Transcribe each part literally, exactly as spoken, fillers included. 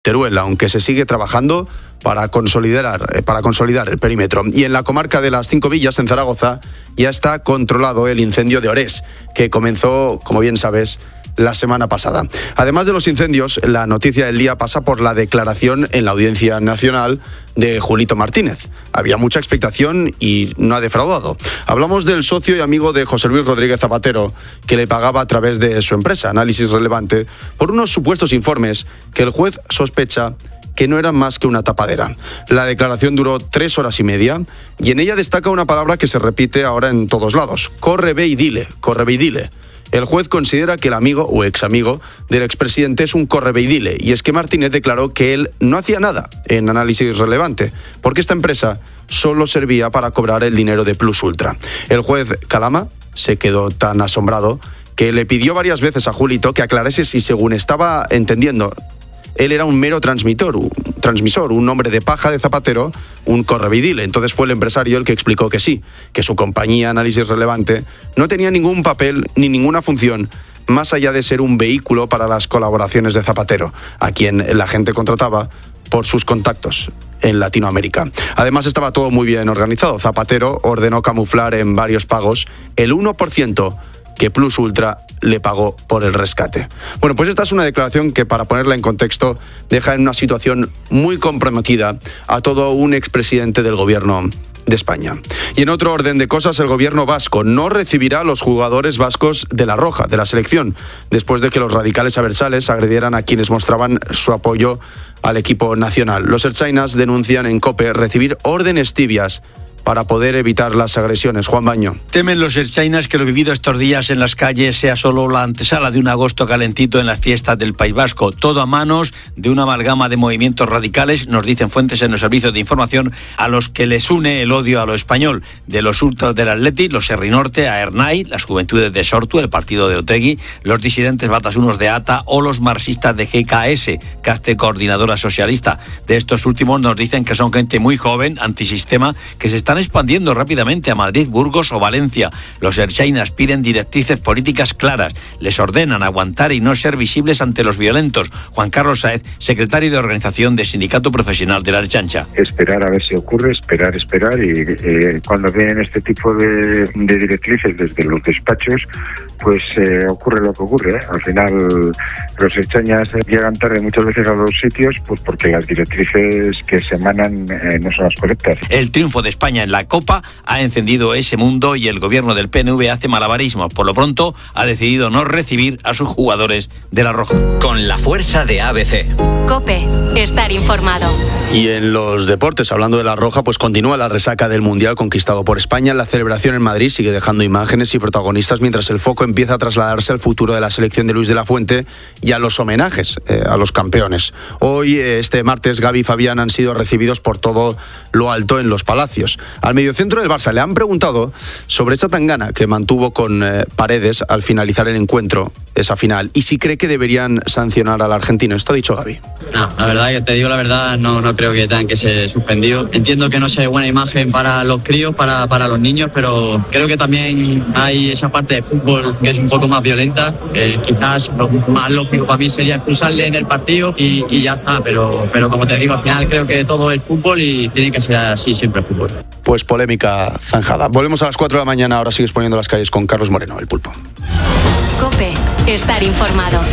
Teruel, aunque se sigue trabajando para consolidar, para consolidar el perímetro. Y en la comarca de las Cinco Villas, en Zaragoza, ya está controlado el incendio de Orés, que comenzó, como bien sabes, la semana pasada. Además de los incendios, la noticia del día pasa por la declaración en la Audiencia Nacional de Julito Martínez. Había mucha expectación y no ha defraudado. Hablamos del socio y amigo de José Luis Rodríguez Zapatero, que le pagaba a través de su empresa, Análisis Relevante, por unos supuestos informes que el juez sospecha que no eran más que una tapadera. La declaración duró tres horas y media y en ella destaca una palabra que se repite ahora en todos lados: corre, ve y dile, corre, ve y dile. El juez considera que el amigo o ex amigo del expresidente es un correveidile, y es que Martínez declaró que él no hacía nada en Análisis Relevante, porque esta empresa solo servía para cobrar el dinero de Plus Ultra. El juez Calama se quedó tan asombrado que le pidió varias veces a Julito que aclarase si, según estaba entendiendo, él era un mero transmisor, un transmisor, un hombre de paja de Zapatero, un correveidile. Entonces fue el empresario el que explicó que sí, que su compañía Análisis Relevante no tenía ningún papel ni ninguna función más allá de ser un vehículo para las colaboraciones de Zapatero, a quien la gente contrataba por sus contactos en Latinoamérica. Además, estaba todo muy bien organizado. Zapatero ordenó camuflar en varios pagos el uno por ciento que Plus Ultra le pagó por el rescate. Bueno, pues esta es una declaración que, para ponerla en contexto, deja en una situación muy comprometida a todo un expresidente del gobierno de España. Y en otro orden de cosas, el gobierno vasco no recibirá a los jugadores vascos de la Roja, de la selección, después de que los radicales aversales agredieran a quienes mostraban su apoyo al equipo nacional. Los ertzainas denuncian en COPE recibir órdenes tibias para poder evitar las agresiones. Juan Baño. Temen los ertzainas que lo vivido estos días en las calles sea solo la antesala de un agosto calentito en las fiestas del País Vasco. Todo a manos de una amalgama de movimientos radicales, nos dicen fuentes en los servicios de información, a los que les une el odio a lo español. De los ultras del Atleti, los Herri Norte, a Ernai, las juventudes de Sortu, el partido de Otegi, los disidentes batasunos de ATA o los marxistas de G K S, Caste Coordinadora Socialista. De estos últimos nos dicen que son gente muy joven, antisistema, que se está están expandiendo rápidamente a Madrid, Burgos o Valencia. Los ertzainas piden directrices políticas claras. Les ordenan aguantar y no ser visibles ante los violentos. Juan Carlos Sáez, secretario de organización del Sindicato Profesional de la Ertzaintza. Esperar a ver si ocurre, esperar, esperar. Y eh, cuando vienen este tipo de, de directrices desde los despachos, pues eh, ocurre lo que ocurre, ¿eh? Al final los ertzainas llegan tarde muchas veces a los sitios, pues porque las directrices que se emanan eh, no son las correctas. El triunfo de España en la Copa ha encendido ese mundo y el gobierno del P N V hace malabarismos. Por lo pronto ha decidido no recibir a sus jugadores de la Roja. Con la fuerza de A B C. COPE, estar informado. Y en los deportes, hablando de la Roja, pues continúa la resaca del Mundial conquistado por España. La celebración en Madrid sigue dejando imágenes y protagonistas, mientras el foco empieza a trasladarse al futuro de la selección de Luis de la Fuente y a los homenajes eh, a los campeones. Hoy, eh, este martes, Gavi y Fabián han sido recibidos por todo lo alto en los Palacios. Al mediocentro del Barça le han preguntado sobre esa tangana que mantuvo con eh, Paredes al finalizar el encuentro, esa final, y si cree que deberían sancionar al argentino. Esto ha dicho Gavi. No, la verdad, que te digo la verdad, no, no creo que tengan que ser suspendidos. Entiendo que no sea buena imagen para los críos, para, para los niños, pero creo que también hay esa parte de fútbol que es un poco más violenta. Eh, quizás lo más lógico para mí sería expulsarle en el partido y, y ya está, pero, pero como te digo, al final creo que todo es fútbol y tiene que ser así siempre el fútbol. Pues polémica zanjada. Volvemos a las cuatro de la mañana, ahora sigues poniendo las calles con Carlos Moreno, el Pulpo. COPE, estar informado.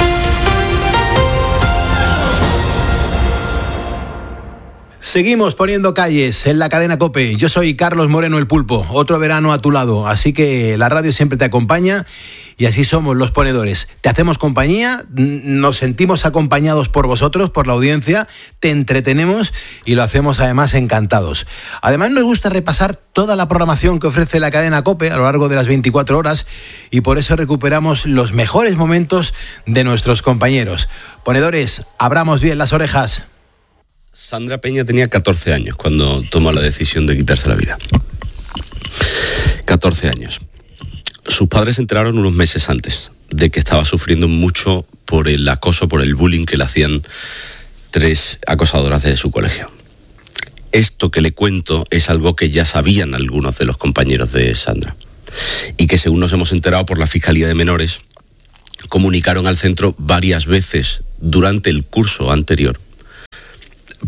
Seguimos poniendo calles en la cadena COPE. Yo soy Carlos Moreno, el Pulpo. Otro verano a tu lado. Así que la radio siempre te acompaña y así somos los ponedores. Te hacemos compañía, nos sentimos acompañados por vosotros, por la audiencia, te entretenemos y lo hacemos además encantados. Además nos gusta repasar toda la programación que ofrece la cadena COPE a lo largo de las veinticuatro horas y por eso recuperamos los mejores momentos de nuestros compañeros. Ponedores, abramos bien las orejas. Sandra Peña tenía catorce años cuando tomó la decisión de quitarse la vida. catorce años. Sus padres se enteraron unos meses antes de que estaba sufriendo mucho por el acoso, por el bullying que le hacían tres acosadoras de su colegio. Esto que le cuento es algo que ya sabían algunos de los compañeros de Sandra y que, según nos hemos enterado por la Fiscalía de Menores, comunicaron al centro varias veces durante el curso anterior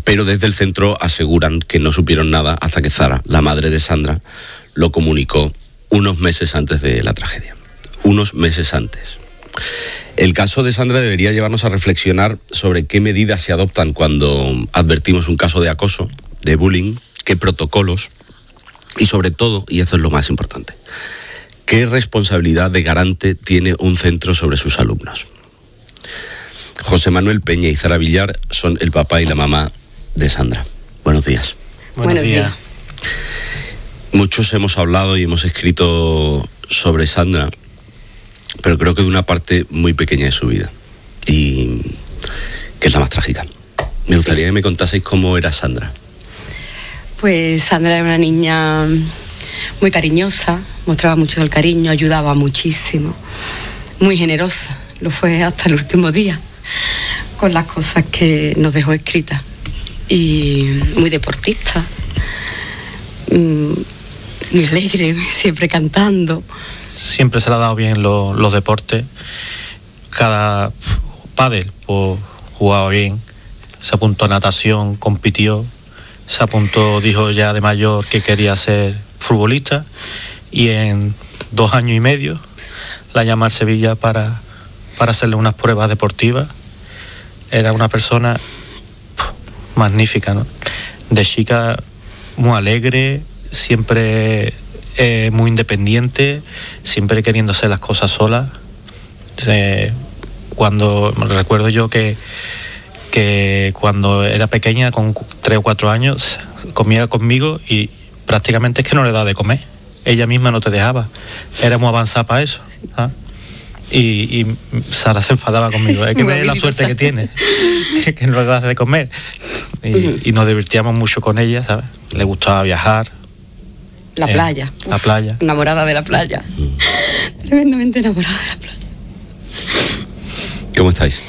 pero desde el centro aseguran que no supieron nada hasta que Zara, la madre de Sandra, lo comunicó unos meses antes de la tragedia. Unos meses antes. El caso de Sandra debería llevarnos a reflexionar sobre qué medidas se adoptan cuando advertimos un caso de acoso, de bullying, qué protocolos y sobre todo, y esto es lo más importante, qué responsabilidad de garante tiene un centro sobre sus alumnos. José Manuel Peña y Zara Villar son el papá y la mamá de Sandra. Buenos días. Buenos días. Muchos hemos hablado y hemos escrito sobre Sandra, pero creo que de una parte muy pequeña de su vida, y que es la más trágica. Me gustaría que me contaseis cómo era Sandra. Pues Sandra era una niña muy cariñosa, mostraba mucho el cariño, ayudaba muchísimo, muy generosa, lo fue hasta el último día, con las cosas que nos dejó escritas, y muy deportista, muy alegre, siempre cantando. Siempre se le ha dado bien lo, los deportes. Cada pádel pues, jugaba bien, se apuntó a natación, compitió, se apuntó, dijo ya de mayor que quería ser futbolista, y en dos años y medio la llama al Sevilla para, para hacerle unas pruebas deportivas. Era una persona puf, magnífica, ¿no? De chica muy alegre, siempre eh, muy independiente, siempre queriendo hacer las cosas sola. Eh, cuando recuerdo yo que, que cuando era pequeña, con tres o cuatro años, comía conmigo y prácticamente es que no le daba de comer. Ella misma no te dejaba. Era muy avanzada para eso. ¿Ah? Y, y Sara se enfadaba conmigo. Es que ve la suerte que tiene, que, que no le das de comer. Y, uh-huh. y nos divertíamos mucho con ella, ¿sabes? Le gustaba viajar. La eh, playa. La Uf, playa. Enamorada de la playa. Uh-huh. Tremendamente enamorada de la playa. ¿Cómo estáis?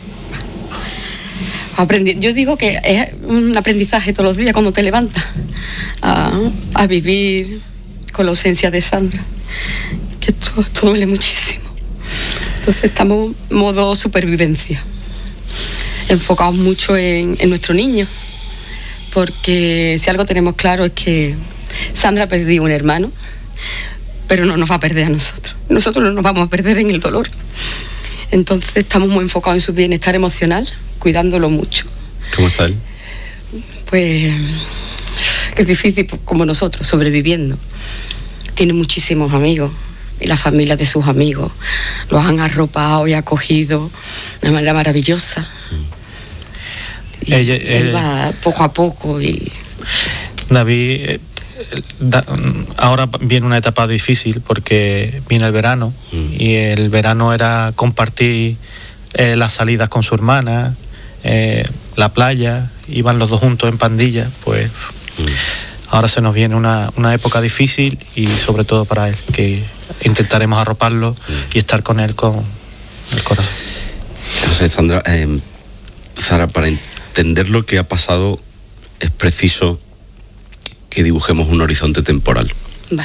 Aprendi- Yo digo que es un aprendizaje todos los días cuando te levantas a, a vivir con la ausencia de Sandra. Que esto, esto duele muchísimo. Entonces estamos en modo supervivencia, enfocados mucho en, en nuestro niño, porque si algo tenemos claro es que Sandra ha perdido un hermano, pero no nos va a perder a nosotros. Nosotros no nos vamos a perder en el dolor. Entonces estamos muy enfocados en su bienestar emocional, cuidándolo mucho. ¿Cómo está él? Pues que es difícil, pues, como nosotros, sobreviviendo. Tiene muchísimos amigos. Y la familia de sus amigos los han arropado y acogido de una manera maravillosa. Y ella, él ella, va poco a poco. Y David, eh, da, ahora viene una etapa difícil porque viene el verano, mm. y el verano era compartir eh, las salidas con su hermana, eh, la playa, iban los dos juntos en pandilla, pues mm. ahora se nos viene una, una época difícil, y sobre todo para él, que intentaremos arroparlo y estar con él con el corazón. No sé, Sandra, eh, Zara, para entender lo que ha pasado es preciso que dibujemos un horizonte temporal. Vale.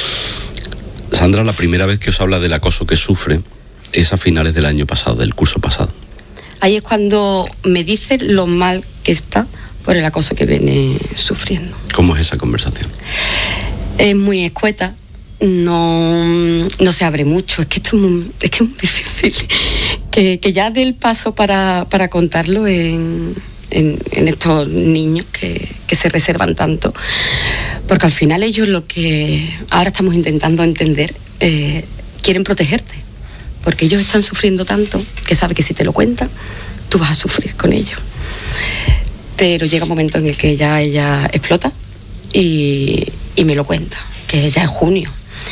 Sandra, la primera vez que os habla del acoso que sufre es a finales del año pasado, del curso pasado. Ahí es cuando me dice lo mal que está por el acoso que viene sufriendo. ¿Cómo es esa conversación? Es muy escueta. No, no se abre mucho, es que esto es muy, es que es muy difícil que, que ya dé el paso para, para contarlo en, en, en estos niños que, que se reservan tanto, porque al final ellos lo que ahora estamos intentando entender, eh, quieren protegerte, porque ellos están sufriendo tanto que saben que si te lo cuentan tú vas a sufrir con ellos, pero llega un momento en el que ya ella explota y, y me lo cuenta, que ya es junio.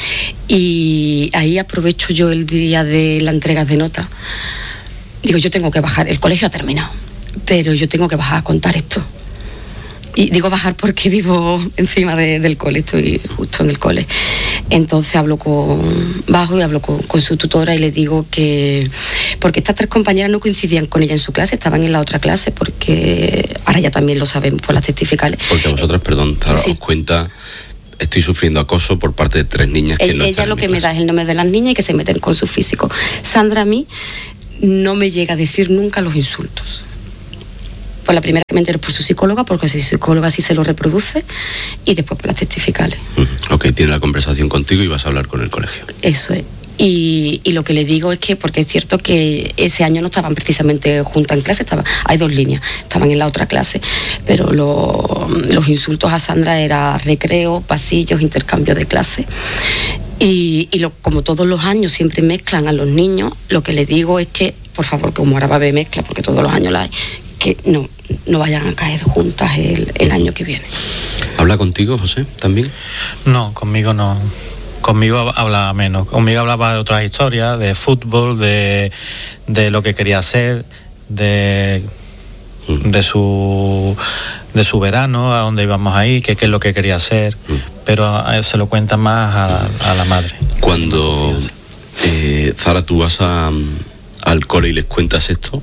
Y ahí aprovecho yo el día de la entrega de nota. Digo, yo tengo que bajar, el colegio ha terminado, pero yo tengo que bajar a contar esto. Y digo bajar porque vivo encima de, del cole, estoy justo en el cole. Entonces hablo con, bajo y hablo con, con su tutora y le digo que, porque estas tres compañeras no coincidían con ella en su clase, estaban en la otra clase, porque ahora ya también lo sabemos por las testificales. Porque vosotros, perdón, Zara, sí. os cuenta... Estoy sufriendo acoso por parte de tres niñas que ella, no están ella lo en que mi me da es el nombre de las niñas y que se meten con su físico. Sandra a mí no me llega a decir nunca los insultos. Pues la primera que me entero por su psicóloga, porque su psicóloga sí se lo reproduce, y después por las testificales. Uh-huh. Ok, tiene la conversación contigo y vas a hablar con el colegio. Eso es. Y, y lo que le digo es que, porque es cierto que ese año no estaban precisamente juntas en clase, estaban, hay dos líneas, estaban en la otra clase, pero lo, los insultos a Sandra era recreo, pasillos, intercambio de clase. Y, y lo, como todos los años siempre mezclan a los niños, lo que le digo es que, por favor, como ahora va a haber mezcla, porque todos los años la hay, que no, no vayan a caer juntas el, el año que viene. ¿Habla contigo, José, también? No, conmigo no. Conmigo hablaba menos. Conmigo hablaba de otras historias, de fútbol, de, de lo que quería hacer, de, mm. de su de su verano, a dónde íbamos ahí, qué es lo que quería hacer. Mm. Pero a, se lo cuenta más a, a la madre. Cuando, eh, Zara, tú vas a, al cole y les cuentas esto,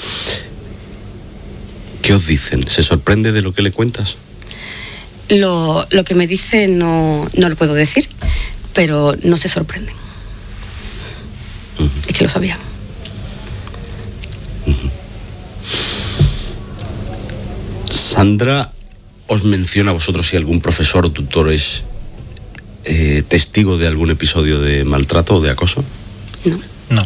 ¿qué os dicen? ¿Se sorprende de lo que le cuentas? Lo, lo que me dice no, no lo puedo decir, pero no se sorprenden. Uh-huh. Es que lo sabían. Uh-huh. Sandra os menciona a vosotros si algún profesor o tutor es eh, testigo de algún episodio de maltrato o de acoso. No. No.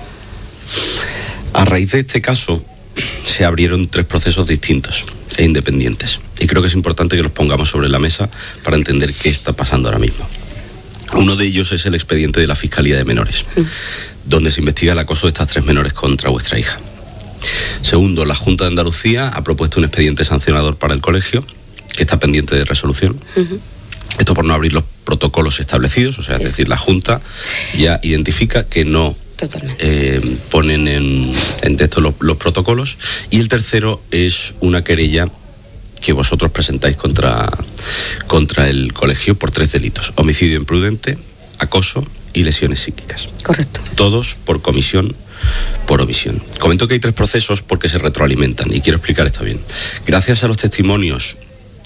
A raíz de este caso se abrieron tres procesos distintos e independientes, y creo que es importante que los pongamos sobre la mesa para entender qué está pasando ahora mismo. Uno de ellos es el expediente de la Fiscalía de Menores, mm. donde se investiga el acoso de estas tres menores contra vuestra hija. Segundo, la Junta de Andalucía ha propuesto un expediente sancionador para el colegio, que está pendiente de resolución. Uh-huh. Esto por no abrir los protocolos establecidos, o sea, es decir, la Junta ya identifica que no eh, ponen en, en texto los, los protocolos. Y el tercero es una querella que vosotros presentáis contra, contra el colegio por tres delitos: homicidio imprudente, acoso y lesiones psíquicas. Correcto. Todos por comisión, por omisión. Comento que hay tres procesos porque se retroalimentan, y quiero explicar esto bien. Gracias a los testimonios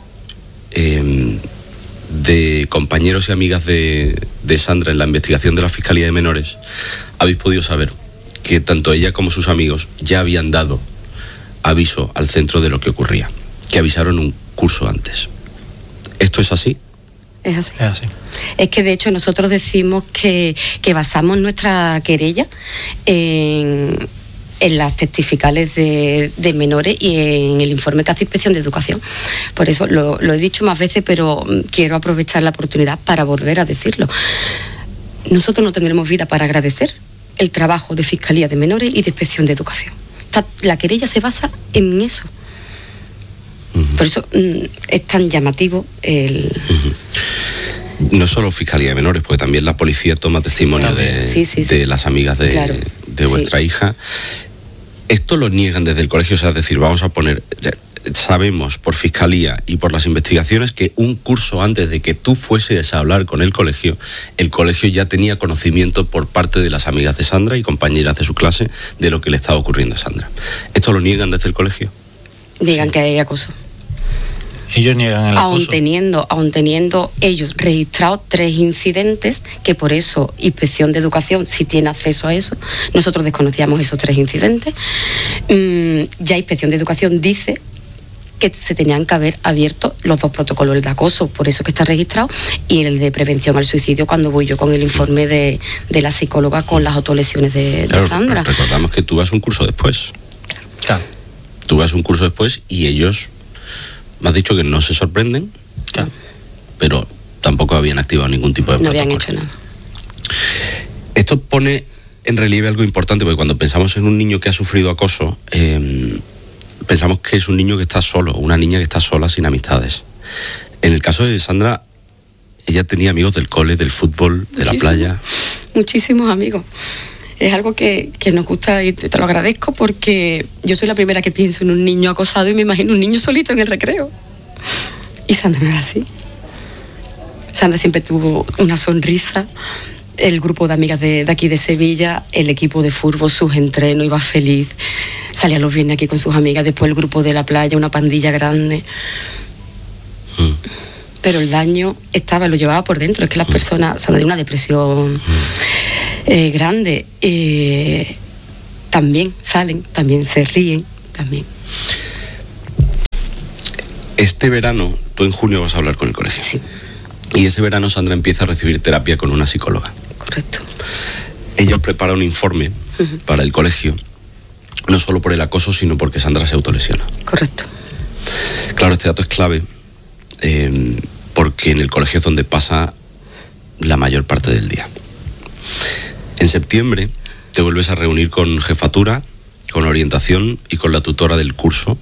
eh, de compañeros y amigas de, de Sandra en la investigación de la Fiscalía de Menores, habéis podido saber que tanto ella como sus amigos ya habían dado aviso al centro de lo que ocurría, que avisaron un curso antes. ¿Esto es así? Es así. Es así. Es que de hecho nosotros decimos que, que basamos nuestra querella en, en las testificales de, de menores y en el informe que hace Inspección de Educación. Por eso lo, lo he dicho más veces, pero quiero aprovechar la oportunidad para volver a decirlo. Nosotros no tendremos vida para agradecer el trabajo de Fiscalía de Menores y de Inspección de Educación. La querella se basa en eso. Por eso mm, es tan llamativo el... Uh-huh. No solo Fiscalía de Menores, porque también la policía toma testimonio sí, claro. de, sí, sí, sí. de las amigas de, claro. de vuestra sí. hija. Esto lo niegan desde el colegio, o sea, es decir, vamos a poner... Sabemos por Fiscalía y por las investigaciones que un curso antes de que tú fueses a hablar con el colegio, el colegio ya tenía conocimiento por parte de las amigas de Sandra y compañeras de su clase de lo que le estaba ocurriendo a Sandra. ¿Esto lo niegan desde el colegio? Digan que hay acoso. Ellos niegan el acoso. Aún teniendo, aún teniendo ellos registrado tres incidentes, que por eso Inspección de Educación sí tiene acceso a eso. Nosotros desconocíamos esos tres incidentes. Mm, ya Inspección de Educación dice que se tenían que haber abierto los dos protocolos, el de acoso, por eso que está registrado, y el de prevención al suicidio, cuando voy yo con el informe de, de la psicóloga con las autolesiones de, claro, de Sandra. Recordamos que tú vas un curso después. Claro. Claro. Tú vas un curso después y ellos, me has dicho que no se sorprenden, claro. pero tampoco habían activado ningún tipo de no protocolo. No habían hecho nada. Esto pone en relieve algo importante, porque cuando pensamos en un niño que ha sufrido acoso, eh, pensamos que es un niño que está solo, una niña que está sola, sin amistades. En el caso de Sandra, ella tenía amigos del cole, del fútbol, de Muchísimo, la playa. Muchísimos amigos. Es algo que, que nos gusta y te lo agradezco, porque yo soy la primera que pienso en un niño acosado y me imagino un niño solito en el recreo. Y Sandra no era así. Sandra siempre tuvo una sonrisa. El grupo de amigas de, de aquí de Sevilla, el equipo de fútbol, sus entrenos, iba feliz. Salía los viernes aquí con sus amigas, después el grupo de la playa, una pandilla grande. Mm. Pero el daño estaba, lo llevaba por dentro. Es que las personas, Sandra, de una depresión mm. eh, grande, eh, también salen, también se ríen, también. Este verano, tú en junio vas a hablar con el colegio. Sí. Y ese verano Sandra empieza a recibir terapia con una psicóloga. Correcto. Ella prepara un informe uh-huh. para el colegio, no solo por el acoso, sino porque Sandra se autolesiona. Correcto. Claro, este dato es clave, eh, porque en el colegio es donde pasa la mayor parte del día. En septiembre te vuelves a reunir con jefatura, con orientación y con la tutora del curso,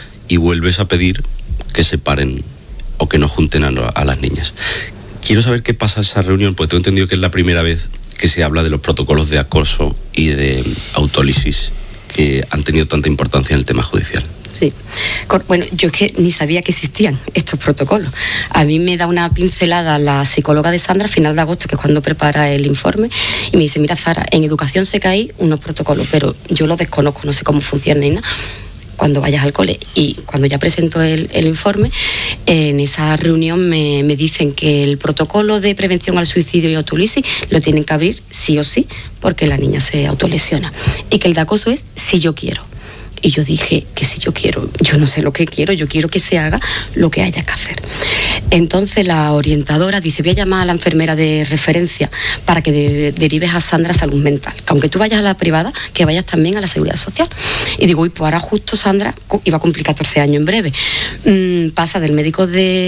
y vuelves a pedir que separen o que no junten a, a las niñas. Quiero saber qué pasa en esa reunión, porque tengo entendido que es la primera vez que se habla de los protocolos de acoso y de autólisis que han tenido tanta importancia en el tema judicial. Sí. Bueno, yo es que ni sabía que existían estos protocolos. A mí me da una pincelada la psicóloga de Sandra a final de agosto, que es cuando prepara el informe, y me dice, mira, Zara, en educación sé que hay unos protocolos, pero yo los desconozco, no sé cómo funcionan ni nada. Cuando vayas al cole. Y cuando ya presento el, el informe, en esa reunión me, me dicen que el protocolo de prevención al suicidio y autolisis lo tienen que abrir sí o sí, porque la niña se autolesiona. Y que el de acoso es si yo quiero. Y yo dije que si yo quiero, yo no sé lo que quiero, yo quiero que se haga lo que haya que hacer. Entonces la orientadora dice, voy a llamar a la enfermera de referencia para que de, derives a Sandra a salud mental, que aunque tú vayas a la privada, que vayas también a la seguridad social. Y digo, y pues ahora justo Sandra iba a cumplir catorce años en breve, mm, pasa del médico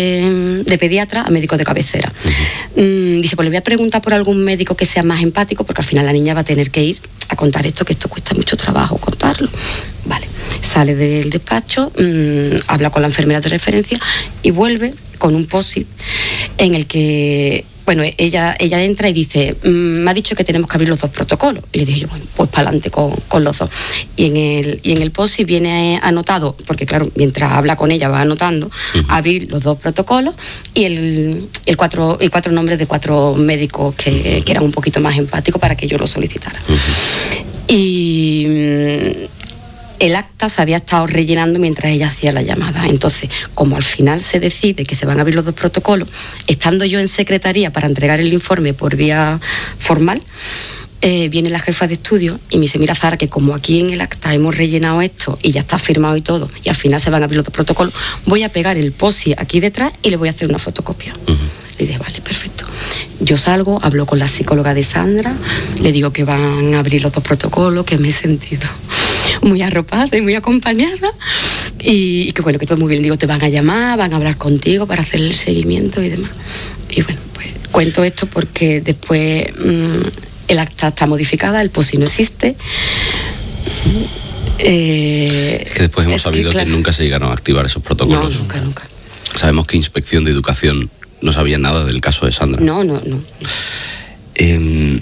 de, de pediatra a médico de cabecera. Mm, dice, pues le voy a preguntar por algún médico que sea más empático, porque al final la niña va a tener que ir a contar esto, que esto cuesta mucho trabajo contarlo. Vale, sale del despacho, mmm, habla con la enfermera de referencia y vuelve con un post-it en el que, bueno, ella, ella entra y dice, mmm, me ha dicho que tenemos que abrir los dos protocolos. Y le dije yo, bueno, pues para adelante con, con los dos. Y en el, y en el post-it viene anotado, porque claro, mientras habla con ella va anotando, uh-huh. abrir los dos protocolos y el, el, cuatro, el cuatro nombres de cuatro médicos que, que eran un poquito más empáticos para que yo lo solicitara. Uh-huh. Y... Mmm, el acta se había estado rellenando mientras ella hacía la llamada. Entonces, como al final se decide que se van a abrir los dos protocolos, estando yo en secretaría para entregar el informe por vía formal, eh, viene la jefa de estudio y me dice, mira, Zara, que como aquí en el acta hemos rellenado esto y ya está firmado y todo, y al final se van a abrir los dos protocolos, voy a pegar el posi aquí detrás y le voy a hacer una fotocopia. Uh-huh. Le dije, vale, perfecto. Yo salgo, hablo con la psicóloga de Sandra, le digo que van a abrir los dos protocolos, que me he sentido muy arropada y muy acompañada, y, y que bueno, que todo muy bien. Digo, te van a llamar, van a hablar contigo para hacer el seguimiento y demás. Y bueno, pues cuento esto porque después mmm, el acta está modificada, el posi no existe. Eh, es que después hemos sabido que, claro, que nunca se llegaron a activar esos protocolos. No, nunca, nunca. Sabemos que Inspección de Educación no sabía nada del caso de Sandra. No, no, no. Eh,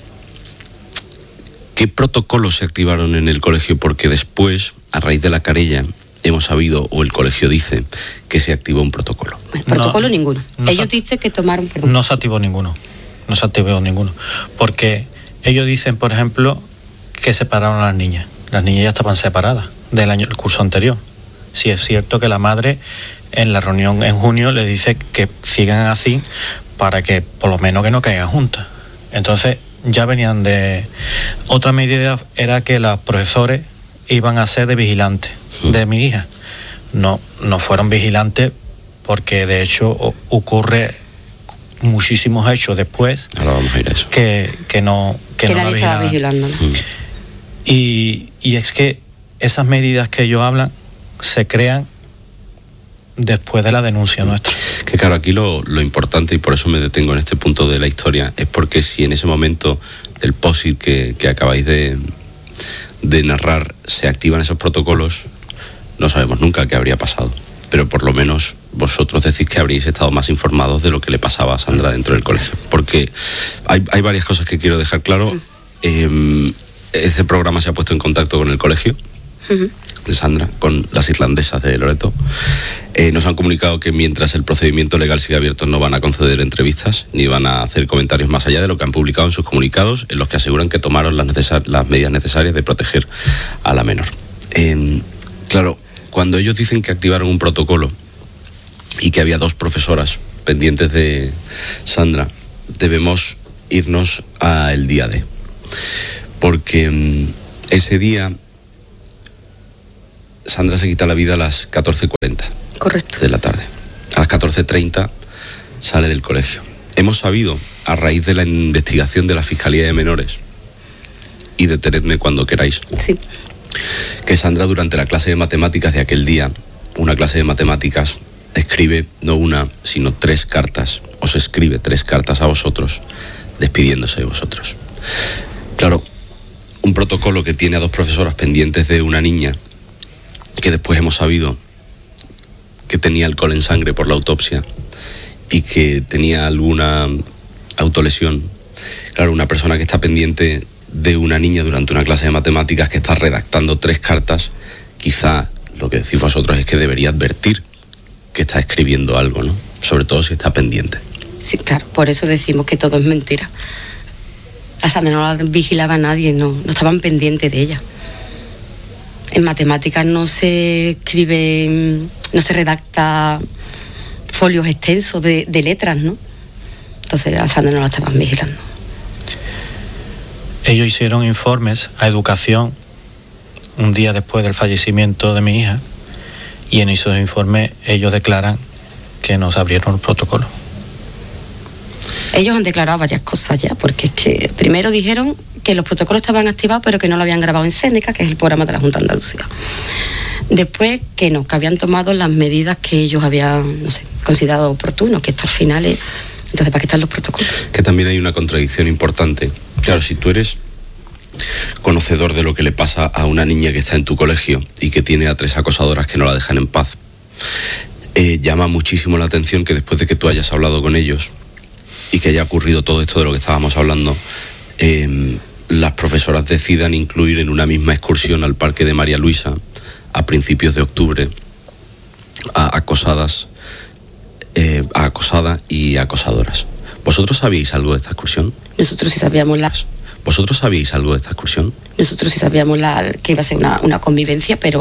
¿Qué protocolos se activaron en el colegio? Porque después, a raíz de la querella, hemos sabido, o el colegio dice, que se activó un protocolo. Bueno, protocolo no, ninguno. No ellos se, dicen que tomaron... Perdón. No se activó ninguno. No se activó ninguno. Porque ellos dicen, por ejemplo, que separaron a las niñas. Las niñas ya estaban separadas del año, el curso anterior. Sí es cierto que la madre en la reunión en junio le dice que sigan así para que por lo menos que no caigan juntas. Entonces ya venían de... Otra medida era que los profesores iban a ser de vigilantes de mi hija. No, no fueron vigilantes porque de hecho ocurre muchísimos hechos después. Ahora vamos a ir a eso. Que, que no, que que no nadie la estaba vigilándola. Mm. Y, y es que esas medidas que ellos hablan se crean después de la denuncia nuestra. Que claro, aquí lo, lo importante, y por eso me detengo en este punto de la historia, es porque si en ese momento del posit que, que acabáis de, de narrar se activan esos protocolos, no sabemos nunca qué habría pasado. Pero por lo menos vosotros decís que habríais estado más informados de lo que le pasaba a Sandra dentro del colegio. Porque hay, hay varias cosas que quiero dejar claro. Eh, este programa se ha puesto en contacto con el colegio de Sandra, con las irlandesas de Loreto. Eh, nos han comunicado que mientras el procedimiento legal sigue abierto no van a conceder entrevistas ni van a hacer comentarios más allá de lo que han publicado en sus comunicados, en los que aseguran que tomaron las, necesar- las medidas necesarias de proteger a la menor. Eh, claro, cuando ellos dicen que activaron un protocolo y que había dos profesoras pendientes de Sandra, debemos irnos al día D. Porque um, ese día Sandra se quita la vida a las catorce cuarenta. Correcto. De la tarde. A las catorce treinta sale del colegio. Hemos sabido, a raíz de la investigación de la Fiscalía de Menores, y detenedme cuando queráis, sí, que Sandra durante la clase de matemáticas de aquel día, una clase de matemáticas, escribe no una, sino tres cartas, os escribe tres cartas a vosotros, despidiéndose de vosotros. Claro, un protocolo que tiene a dos profesoras pendientes de una niña, que después hemos sabido que tenía alcohol en sangre por la autopsia y que tenía alguna autolesión. Claro, una persona que está pendiente de una niña durante una clase de matemáticas, que está redactando tres cartas, quizá lo que decís vosotros es que debería advertir que está escribiendo algo, ¿no? Sobre todo si está pendiente. Sí, claro, por eso decimos que todo es mentira. A Sandra no la vigilaba nadie, no, no estaban pendientes de ella. En matemáticas no se escribe, no se redacta folios extensos de, de letras, ¿no? Entonces a Sandra no la estaban vigilando. Ellos hicieron informes a educación un día después del fallecimiento de mi hija, y en esos informes ellos declaran que nos abrieron el protocolo. Ellos han declarado varias cosas ya, porque es que primero dijeron que los protocolos estaban activados pero que no lo habían grabado en Seneca, que es el programa de la Junta de Andalucía. Después que no, que habían tomado las medidas que ellos habían, no sé, considerado oportunos, que esto al final es... Entonces, ¿para qué están los protocolos? Que también hay una contradicción importante. Claro, si tú eres conocedor de lo que le pasa a una niña que está en tu colegio y que tiene a tres acosadoras que no la dejan en paz, eh, llama muchísimo la atención que después de que tú hayas hablado con ellos y que haya ocurrido todo esto de lo que estábamos hablando, eh, las profesoras decidan incluir en una misma excursión al Parque de María Luisa a principios de octubre a acosadas, eh, a acosada y acosadoras. ¿Vosotros sabíais algo de esta excursión? Nosotros sí sabíamos la... ¿Vosotros sabíais algo de esta excursión? Nosotros sí sabíamos la, que iba a ser una, una convivencia, pero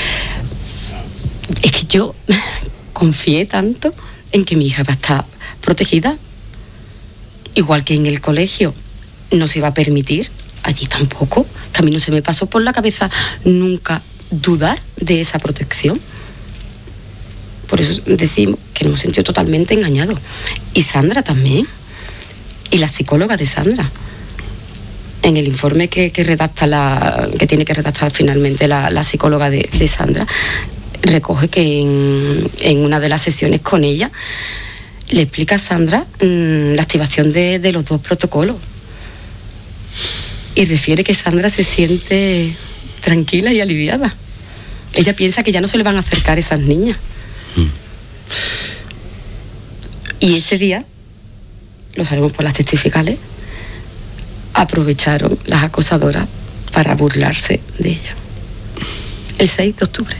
es que yo confié tanto en que mi hija va a estar protegida, igual que en el colegio no se iba a permitir, allí tampoco, que a mí no se me pasó por la cabeza nunca dudar de esa protección. Por eso decimos que nos hemos sentido totalmente engañados. Y Sandra también, y la psicóloga de Sandra. En el informe que, que redacta la, que tiene que redactar finalmente la, la psicóloga de, de Sandra, recoge que en, en una de las sesiones con ella le explica a Sandra mmm, la activación de, de los dos protocolos. Y refiere que Sandra se siente tranquila y aliviada. Ella piensa que ya no se le van a acercar esas niñas. Mm. Y ese día, lo sabemos por las testificales, aprovecharon las acosadoras para burlarse de ella. El seis de octubre.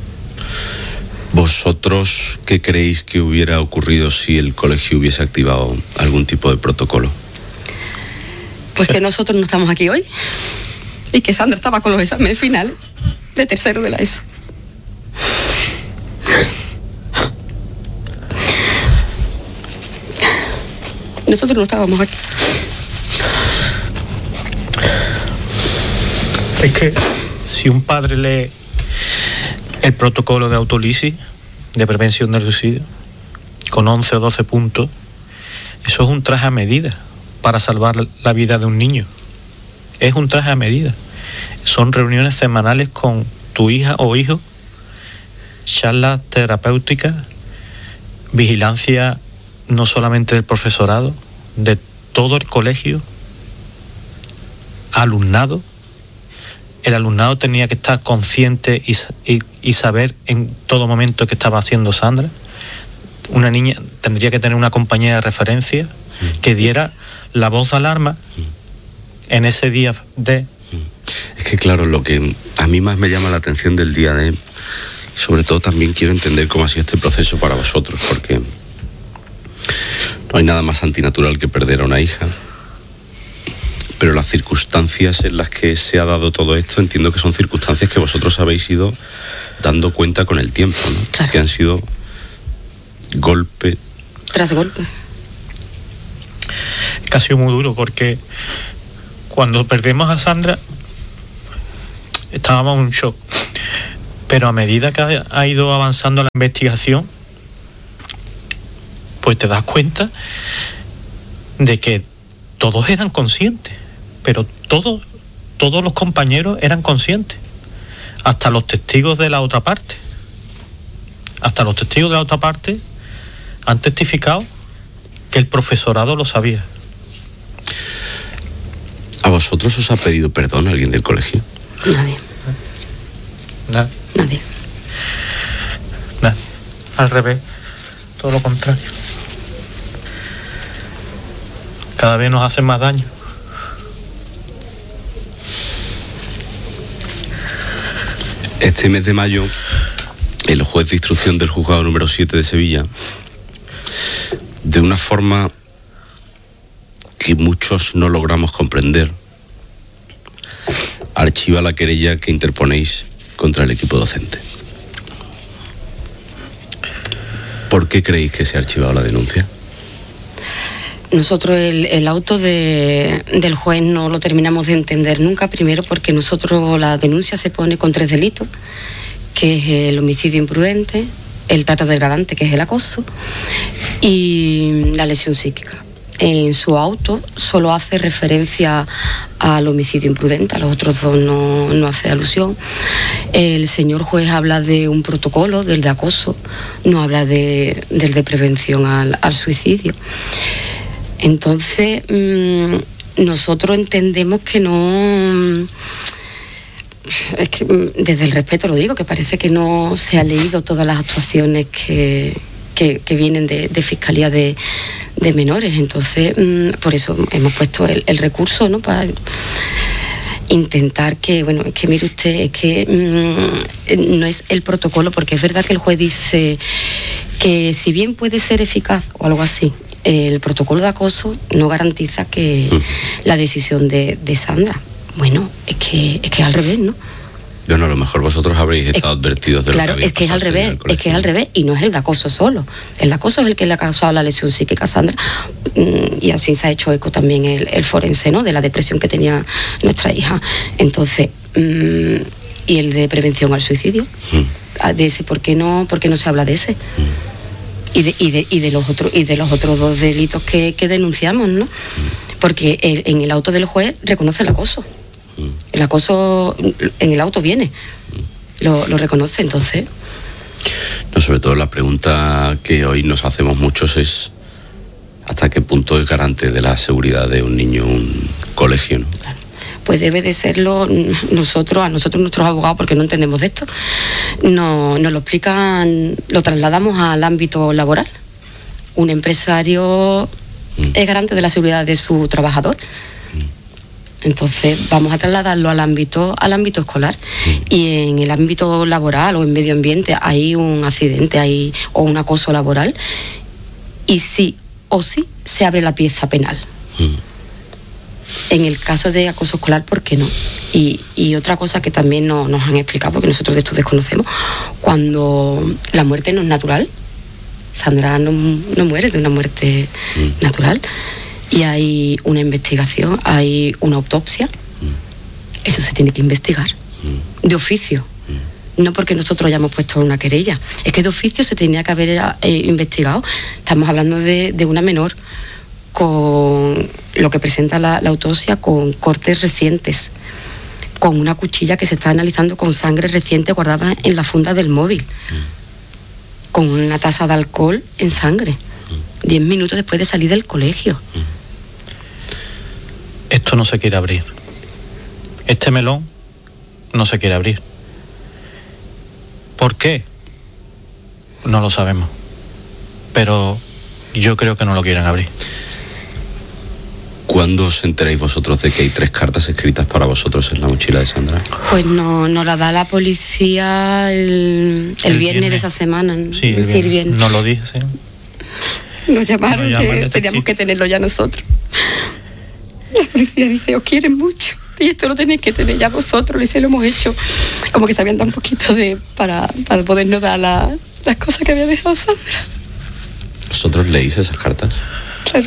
¿Vosotros qué creéis que hubiera ocurrido si el colegio hubiese activado algún tipo de protocolo? Pues que nosotros no estamos aquí hoy y que Sandra estaba con los exámenes finales de tercero de la ESO. Nosotros no estábamos aquí. Es que si un padre lee el protocolo de autolisis, de prevención del suicidio, con once o doce puntos, eso es un traje a medida para salvar la vida de un niño. Es un traje a medida. Son reuniones semanales con tu hija o hijo, charlas terapéuticas, vigilancia no solamente del profesorado, de todo el colegio, alumnado. El alumnado tenía que estar consciente y, y, y saber en todo momento qué estaba haciendo Sandra. Una niña tendría que tener una compañía de referencia que diera la voz de alarma en ese día de... Es que claro, lo que a mí más me llama la atención del día de... Sobre todo también quiero entender cómo ha sido este proceso para vosotros, porque no hay nada más antinatural que perder a una hija. Pero las circunstancias en las que se ha dado todo esto, entiendo que son circunstancias que vosotros habéis ido dando cuenta con el tiempo, ¿no? Claro. Que han sido golpe tras golpe. Que ha sido muy duro, porque cuando perdemos a Sandra estábamos en un shock, Pero a medida que ha, ha ido avanzando la investigación, pues te das cuenta de que todos eran conscientes, pero todos, todos los compañeros eran conscientes, hasta los testigos de la otra parte. Hasta los testigos de la otra parte han testificado que el profesorado lo sabía. ¿A vosotros os ha pedido perdón alguien del colegio? Nadie. Nadie. Nadie. Nadie. Al revés, todo lo contrario. Cada vez nos hacen más daño. Este mes de mayo, el juez de instrucción del juzgado número siete de Sevilla, de una forma que muchos no logramos comprender, archiva la querella que interponéis contra el equipo docente. ¿Por qué creéis que se ha archivado la denuncia? Nosotros el, el auto de, del juez no lo terminamos de entender nunca, primero porque nosotros la denuncia se pone con tres delitos, que es el homicidio imprudente, el trato degradante, que es el acoso, y la lesión psíquica. En su auto solo hace referencia al homicidio imprudente, a los otros dos no, no hace alusión. El señor juez habla de un protocolo, del de acoso, no habla de, del de prevención al, al suicidio. Entonces, mmm, nosotros entendemos que no... Es que desde el respeto lo digo, que parece que no se ha leído todas las actuaciones que, que, que vienen de, de Fiscalía de, de Menores. Entonces, mmm, por eso hemos puesto el, el recurso, ¿no? Para intentar que, bueno, es que mire usted, es que mmm, no es el protocolo, porque es verdad que el juez dice que si bien puede ser eficaz o algo así, el protocolo de acoso no garantiza que la decisión de, de Sandra. Bueno, es que es que es al revés, ¿no? Bueno, a lo mejor vosotros habréis estado es, advertidos de claro, lo que es que es al revés, es que es al revés, y no es el de acoso solo. El de acoso es el que le ha causado la lesión psíquica a Sandra, y así se ha hecho eco también el, el forense, ¿no? De la depresión que tenía nuestra hija. Entonces, mmm, y el de prevención al suicidio, mm. de ese, ¿por qué no, por qué no se habla de ese? Mm. Y de, y de, y de los otros, y de los otros dos delitos que, que denunciamos, ¿no? Mm. Porque el, en el auto del juez reconoce el acoso. El acoso en el auto viene, lo, lo reconoce, entonces. No, sobre todo la pregunta que hoy nos hacemos muchos es ¿hasta qué punto es garante de la seguridad de un niño un colegio, ¿no? Claro. Pues debe de serlo nosotros, a nosotros nuestros abogados, porque no entendemos de esto, no, nos lo explican, lo trasladamos al ámbito laboral. Un empresario mm. es garante de la seguridad de su trabajador. Entonces vamos a trasladarlo al ámbito al ámbito escolar, y en el ámbito laboral o en medio ambiente hay un accidente hay, o un acoso laboral, y sí o sí se abre la pieza penal. Mm. En el caso de acoso escolar, ¿por qué no? Y, y otra cosa que también no, nos han explicado, porque nosotros de esto desconocemos, cuando la muerte no es natural, Sandra no, no muere de una muerte mm. natural, y hay una investigación, hay una autopsia, mm. eso se tiene que investigar, mm. de oficio, mm. no porque nosotros hayamos puesto una querella, es que de oficio se tenía que haber eh, investigado. Estamos hablando de, de una menor con lo que presenta la, la autopsia, con cortes recientes, con una cuchilla que se está analizando con sangre reciente guardada en la funda del móvil, mm. con una tasa de alcohol en sangre, mm. diez minutos después de salir del colegio. Mm. Esto no se quiere abrir. Este melón no se quiere abrir. ¿Por qué? No lo sabemos. Pero yo creo que no lo quieren abrir. ¿Cuándo os enteráis vosotros de que hay tres cartas escritas para vosotros en la mochila de Sandra? Pues no, nos la da la policía el, el, el viernes, viernes de esa semana. Sí, el viernes. viernes. No lo dije, sí. Nos llamaron, nos que teníamos que tenerlo ya nosotros. La policía dice, os quieren mucho y esto lo tenéis que tener ya vosotros, y se lo hemos hecho. Como que se habían dado un poquito de para, para podernos dar la, las cosas que había dejado Sandra. ¿Vosotros leéis esas cartas? Claro.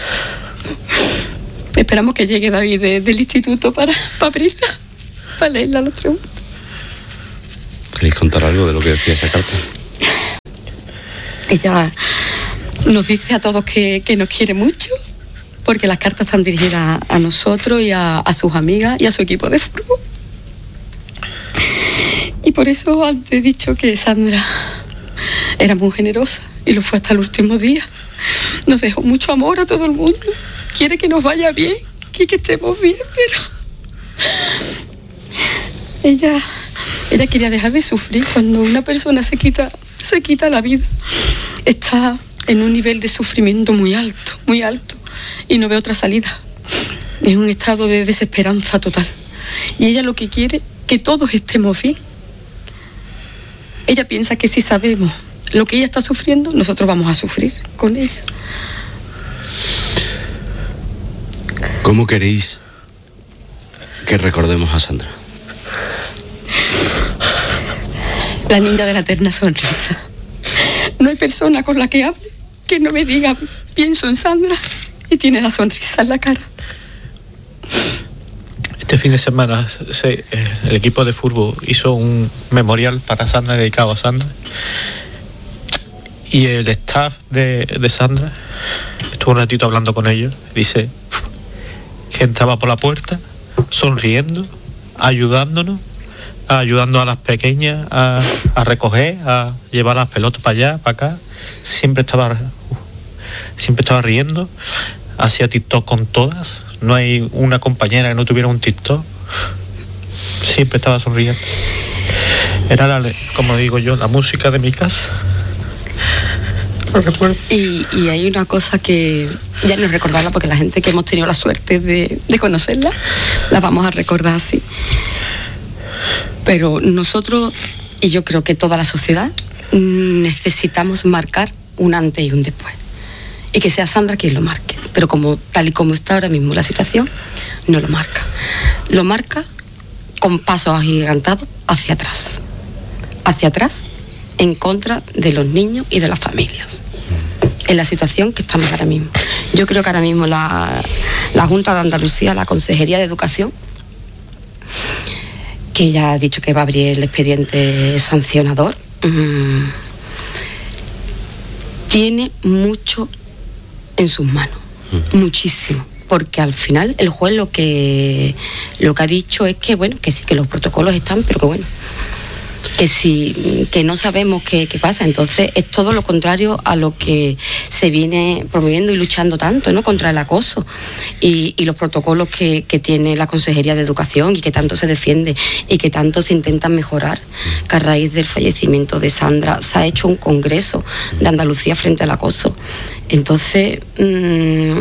Esperamos que llegue David de, del instituto para, para abrirla, para leerla los tres. ¿Queréis contar algo de lo que decía esa carta? Ella nos dice a todos que, que nos quiere mucho, porque las cartas están dirigidas a nosotros y a, a sus amigas y a su equipo de fútbol. Y por eso antes he dicho que Sandra era muy generosa y lo fue hasta el último día. Nos dejó mucho amor a todo el mundo. Quiere que nos vaya bien, que, que estemos bien, pero ella, ella quería dejar de sufrir. Cuando una persona se quita, se quita la vida, está en un nivel de sufrimiento muy alto, muy alto, y no ve otra salida. Es un estado de desesperanza total. Y ella lo que quiere es que todos estemos bien. Ella piensa que si sabemos lo que ella está sufriendo, nosotros vamos a sufrir con ella. ¿Cómo queréis que recordemos a Sandra? La niña de la eterna sonrisa. No hay persona con la que hable que no me diga pienso en Sandra y tiene la sonrisa en la cara. Este fin de semana se, el equipo de fútbol hizo un memorial para Sandra, dedicado a Sandra. Y el staff de, de Sandra estuvo un ratito hablando con ellos. Dice que entraba por la puerta sonriendo, ayudándonos, ayudando a las pequeñas a, a recoger, a llevar las pelotas para allá, para acá. Siempre estaba, siempre estaba riendo, hacía TikTok con todas. No hay una compañera que no tuviera un TikTok. Siempre estaba sonriendo. Era, la, como digo yo, la música de mi casa. Y, y hay una cosa que ya no recordarla, porque la gente que hemos tenido la suerte de, de conocerla, la vamos a recordar así. Pero nosotros, y yo creo que toda la sociedad, necesitamos marcar un antes y un después. Y que sea Sandra quien lo marque. Pero como tal y como está ahora mismo la situación, no lo marca. Lo marca con pasos agigantados hacia atrás. Hacia atrás, en contra de los niños y de las familias. En la situación que estamos ahora mismo. Yo creo que ahora mismo la, la Junta de Andalucía, la Consejería de Educación, que ya ha dicho que va a abrir el expediente sancionador, mmm, tiene mucho en sus manos, muchísimo, porque al final el juez lo que lo que ha dicho es que bueno, que sí, que los protocolos están, pero que bueno, que sí, que no sabemos qué, qué pasa. Entonces es todo lo contrario a lo que se viene promoviendo y luchando tanto, ¿no?, contra el acoso y, y los protocolos que, que tiene la Consejería de Educación y que tanto se defiende y que tanto se intentan mejorar. Que a raíz del fallecimiento de Sandra se ha hecho un congreso de Andalucía frente al acoso. Entonces mmm,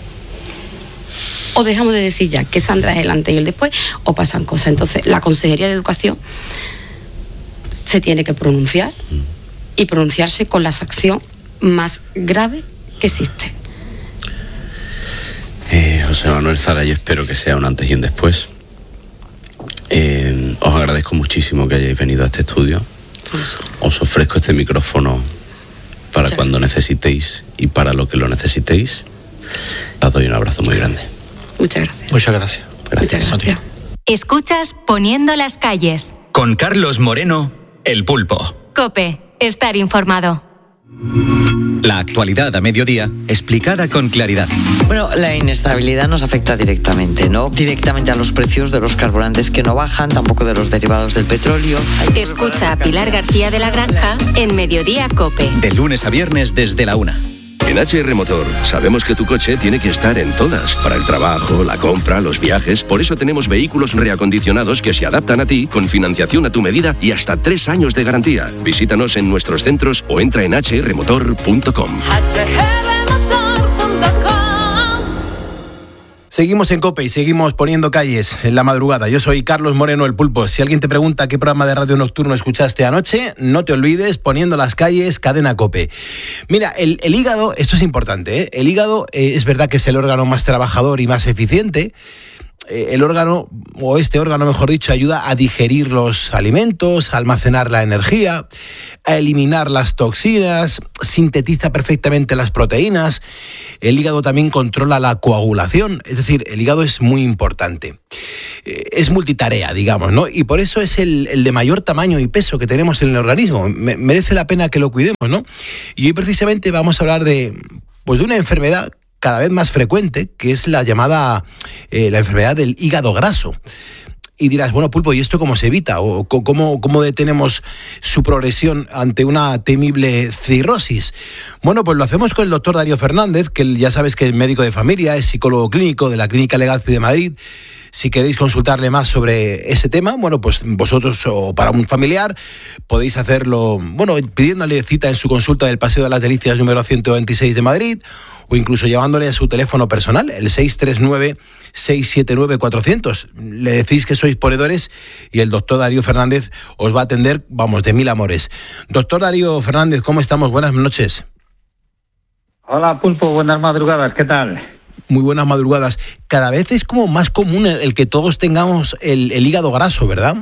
o dejamos de decir ya que Sandra es el antes y el después, o pasan cosas. Entonces la Consejería de Educación se tiene que pronunciar y pronunciarse con la sanción más grave que existe. Eh, José Manuel Zara, yo espero que sea un antes y un después. Eh, os agradezco muchísimo que hayáis venido a este estudio. Os ofrezco este micrófono para Muchas cuando gracias. necesitéis y para lo que lo necesitéis. Os doy un abrazo muy grande. Muchas gracias. Muchas gracias. Gracias. Muchas gracias. Escuchas Poniendo las calles. Con Carlos Moreno, El Pulpo. COPE. Estar informado. La actualidad a mediodía, explicada con claridad. Bueno, la inestabilidad nos afecta directamente, no directamente a los precios de los carburantes que no bajan, tampoco de los derivados del petróleo. Escucha a Pilar García de la Granja en Mediodía COPE. De lunes a viernes desde la una. En H R Motor sabemos que tu coche tiene que estar en todas, para el trabajo, la compra, los viajes. Por eso tenemos vehículos reacondicionados que se adaptan a ti, con financiación a tu medida y hasta tres años de garantía. Visítanos en nuestros centros o entra en h r motor punto com. Seguimos en COPE y seguimos poniendo calles en la madrugada. Yo soy Carlos Moreno, El Pulpo. Si alguien te pregunta qué programa de radio nocturno escuchaste anoche, no te olvides, Poniendo las calles, cadena COPE. Mira, el, el hígado, esto es importante, ¿eh? El hígado eh, es verdad que es el órgano más trabajador y más eficiente, el órgano, o este órgano mejor dicho, ayuda a digerir los alimentos, a almacenar la energía, a eliminar las toxinas, sintetiza perfectamente las proteínas. El hígado también controla la coagulación, es decir, el hígado es muy importante. Es multitarea, digamos, ¿no? Y por eso es el, el de mayor tamaño y peso que tenemos en el organismo. Me, merece la pena que lo cuidemos, ¿no? Y hoy precisamente vamos a hablar de, pues de una enfermedad cada vez más frecuente, que es la llamada eh, la enfermedad del hígado graso. Y dirás, bueno, Pulpo, ¿y esto cómo se evita? ¿O cómo, cómo detenemos su progresión ante una temible cirrosis? Bueno, pues lo hacemos con el doctor Darío Fernández, que ya sabes que es médico de familia, es psicólogo clínico de la Clínica Legazpi de Madrid. Si queréis consultarle más sobre ese tema, bueno, pues vosotros o para un familiar podéis hacerlo, bueno, pidiéndole cita en su consulta del Paseo de las Delicias número ciento veintiséis de Madrid, o incluso llevándole a su teléfono personal, el seis tres nueve, seis siete nueve, cuatrocientos. Le decís que sois ponedores y el doctor Darío Fernández os va a atender, vamos, de mil amores. Doctor Darío Fernández, ¿cómo estamos? Buenas noches. Hola, Pulpo, buenas madrugadas, ¿qué tal? Muy buenas madrugadas. Cada vez es como más común el, el que todos tengamos el, el hígado graso, ¿verdad?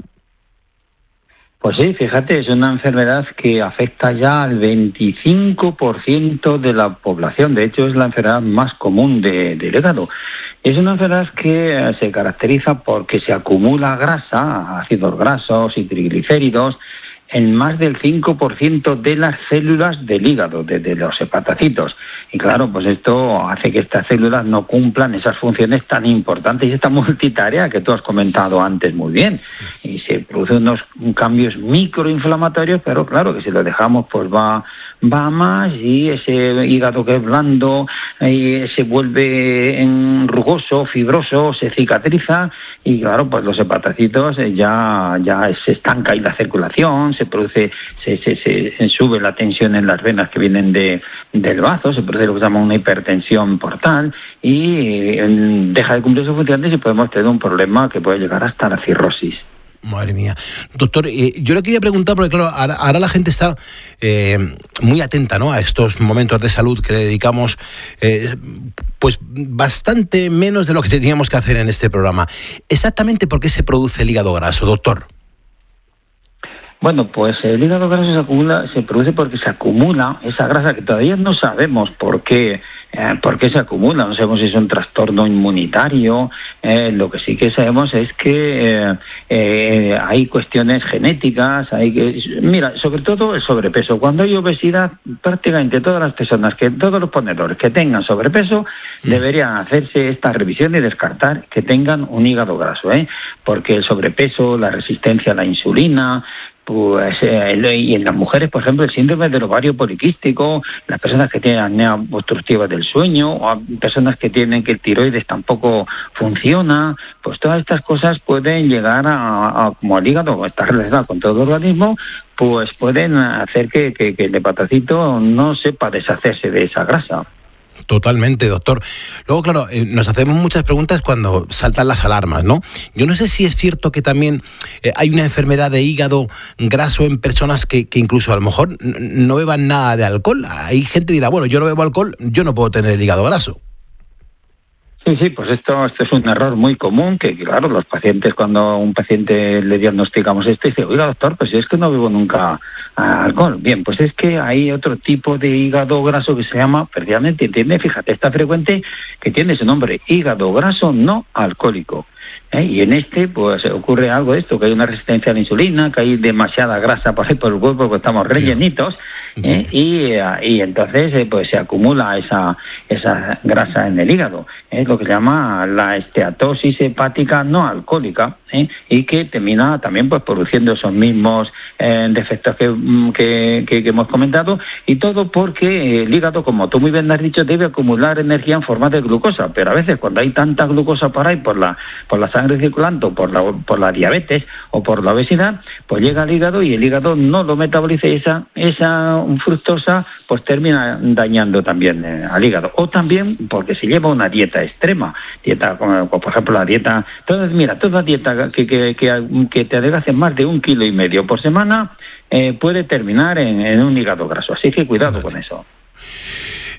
Pues sí, fíjate, es una enfermedad que afecta ya al veinticinco por ciento de la población. De hecho, es la enfermedad más común de, del hígado. Es una enfermedad que se caracteriza porque se acumula grasa, ácidos grasos y triglicéridos, en más del cinco por ciento de las células del hígado, de, de los hepatocitos. Y claro, pues esto hace que estas células no cumplan esas funciones tan importantes y esta multitarea que tú has comentado antes muy bien. Y se producen unos cambios microinflamatorios, pero claro, que si lo dejamos pues va, va más y ese hígado que es blando eh, se vuelve en rugoso, fibroso, se cicatriza y claro, pues los hepatocitos ya, ya se estanca ahí la circulación, se produce, se, se, se sube la tensión en las venas que vienen de, del bazo, se produce lo que se llama una hipertensión portal y eh, deja de cumplir sus funciones y podemos tener un problema que puede llegar hasta la cirrosis. Madre mía. Doctor, eh, yo le quería preguntar, porque claro, ahora, ahora la gente está eh, muy atenta, ¿no?, a estos momentos de salud que le dedicamos eh, pues bastante menos de lo que teníamos que hacer en este programa. ¿Exactamente por qué se produce el hígado graso, doctor? Bueno, pues el hígado graso se acumula, se produce porque se acumula esa grasa que todavía no sabemos por qué, eh, por qué se acumula. No sabemos si es un trastorno inmunitario. Eh, lo que sí que sabemos es que eh, eh, hay cuestiones genéticas. Hay que, mira, sobre todo el sobrepeso. Cuando hay obesidad, prácticamente todas las personas, que todos los ponedores que tengan sobrepeso, mm. deberían hacerse esta revisión y descartar que tengan un hígado graso, ¿eh? Porque el sobrepeso, la resistencia a la insulina, pues eh, y en las mujeres, por ejemplo, el síndrome del ovario poliquístico, las personas que tienen apnea obstructiva del sueño, o personas que tienen que el tiroides tampoco funciona, pues todas estas cosas pueden llegar a, a como el hígado está relacionado con todo el organismo, pues pueden hacer que, que, que el hepatocito no sepa deshacerse de esa grasa. Totalmente, doctor. Luego, claro, eh, nos hacemos muchas preguntas cuando saltan las alarmas, ¿no? Yo no sé si es cierto que también eh, hay una enfermedad de hígado graso en personas que, que incluso a lo mejor n- no beban nada de alcohol. Hay gente que dirá, bueno, yo no bebo alcohol, yo no puedo tener el hígado graso. Sí, sí, pues esto, esto es un error muy común que, claro, los pacientes, cuando a un paciente le diagnosticamos esto, dice, oiga, doctor, pues es que no bebo nunca alcohol. Bien, pues es que hay otro tipo de hígado graso que se llama, precisamente, entiende, fíjate, está frecuente, que tiene ese nombre, hígado graso no alcohólico. ¿Eh? Y en este pues ocurre algo de esto, que hay una resistencia a la insulina, que hay demasiada grasa por ahí por el cuerpo porque estamos rellenitos, ¿eh? y, y entonces eh, pues se acumula esa esa grasa en el hígado, es ¿eh? lo que se llama la esteatosis hepática no alcohólica, ¿eh? y que termina también pues produciendo esos mismos eh, defectos que, que, que, que hemos comentado, y todo porque el hígado, como tú muy bien has dicho, debe acumular energía en forma de glucosa, pero a veces cuando hay tanta glucosa por ahí por la por la sangre circulante, por la por la diabetes o por la obesidad, pues llega al hígado y el hígado no lo metaboliza, y esa esa fructosa pues termina dañando también eh, al hígado. O también porque se lleva una dieta extrema, dieta como, como por ejemplo la dieta, entonces mira, toda dieta que que, que, que te adelgace más de un kilo y medio por semana eh, puede terminar en, en un hígado graso, así que cuidado con eso.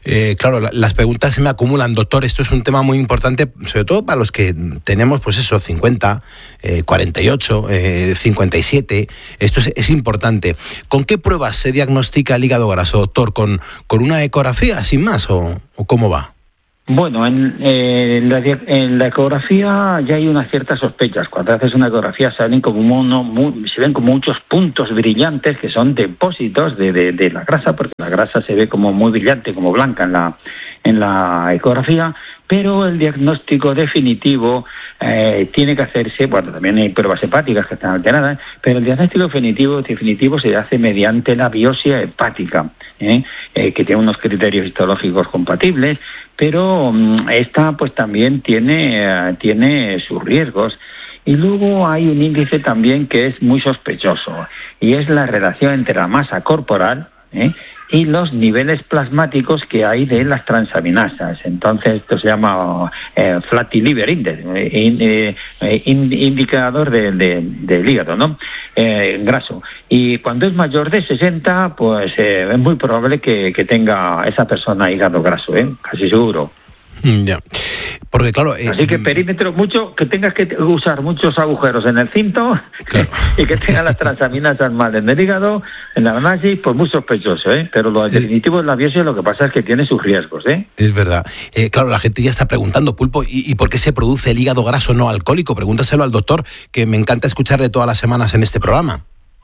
Eh, claro, la, las preguntas se me acumulan, doctor. Esto es un tema muy importante, sobre todo para los que tenemos, pues eso, cincuenta, eh, cuarenta y ocho, eh, cincuenta y siete. Esto es, es importante. ¿Con qué pruebas se diagnostica el hígado graso, doctor? ¿Con, con una ecografía, sin más, o, o cómo va? Bueno, en, eh, en, la, en la ecografía ya hay unas ciertas sospechas. Cuando haces una ecografía salen como uno, muy, se ven como muchos puntos brillantes que son depósitos de, de, de la grasa, porque la grasa se ve como muy brillante, como blanca en la, en la ecografía, pero el diagnóstico definitivo eh, tiene que hacerse, bueno, también hay pruebas hepáticas que están alteradas, pero el diagnóstico definitivo, definitivo se hace mediante la biopsia hepática, ¿eh? Eh, que tiene unos criterios histológicos compatibles, pero um, esta pues también tiene, uh, tiene sus riesgos. Y luego hay un índice también que es muy sospechoso, y es la relación entre la masa corporal, ¿eh? y los niveles plasmáticos que hay de las transaminasas. Entonces esto se llama eh, fatty liver index, eh, eh, indicador de, de, del hígado, ¿no? Eh, graso. Y cuando es mayor de sesenta, pues eh, es muy probable que, que tenga esa persona hígado graso, ¿eh? Casi seguro. Ya. Porque claro, eh, así que perímetro mucho, que tengas que usar muchos agujeros en el cinto, claro. y que tenga las transaminasas mal en el hígado, en la análisis, pues muy sospechoso, ¿eh? Pero lo definitivo en la biopsia lo que pasa es que tiene sus riesgos, ¿eh? Es verdad. Eh, claro, la gente ya está preguntando, Pulpo, ¿y, ¿y por qué se produce el hígado graso no alcohólico? Pregúntaselo al doctor, que me encanta escucharle todas las semanas en este programa.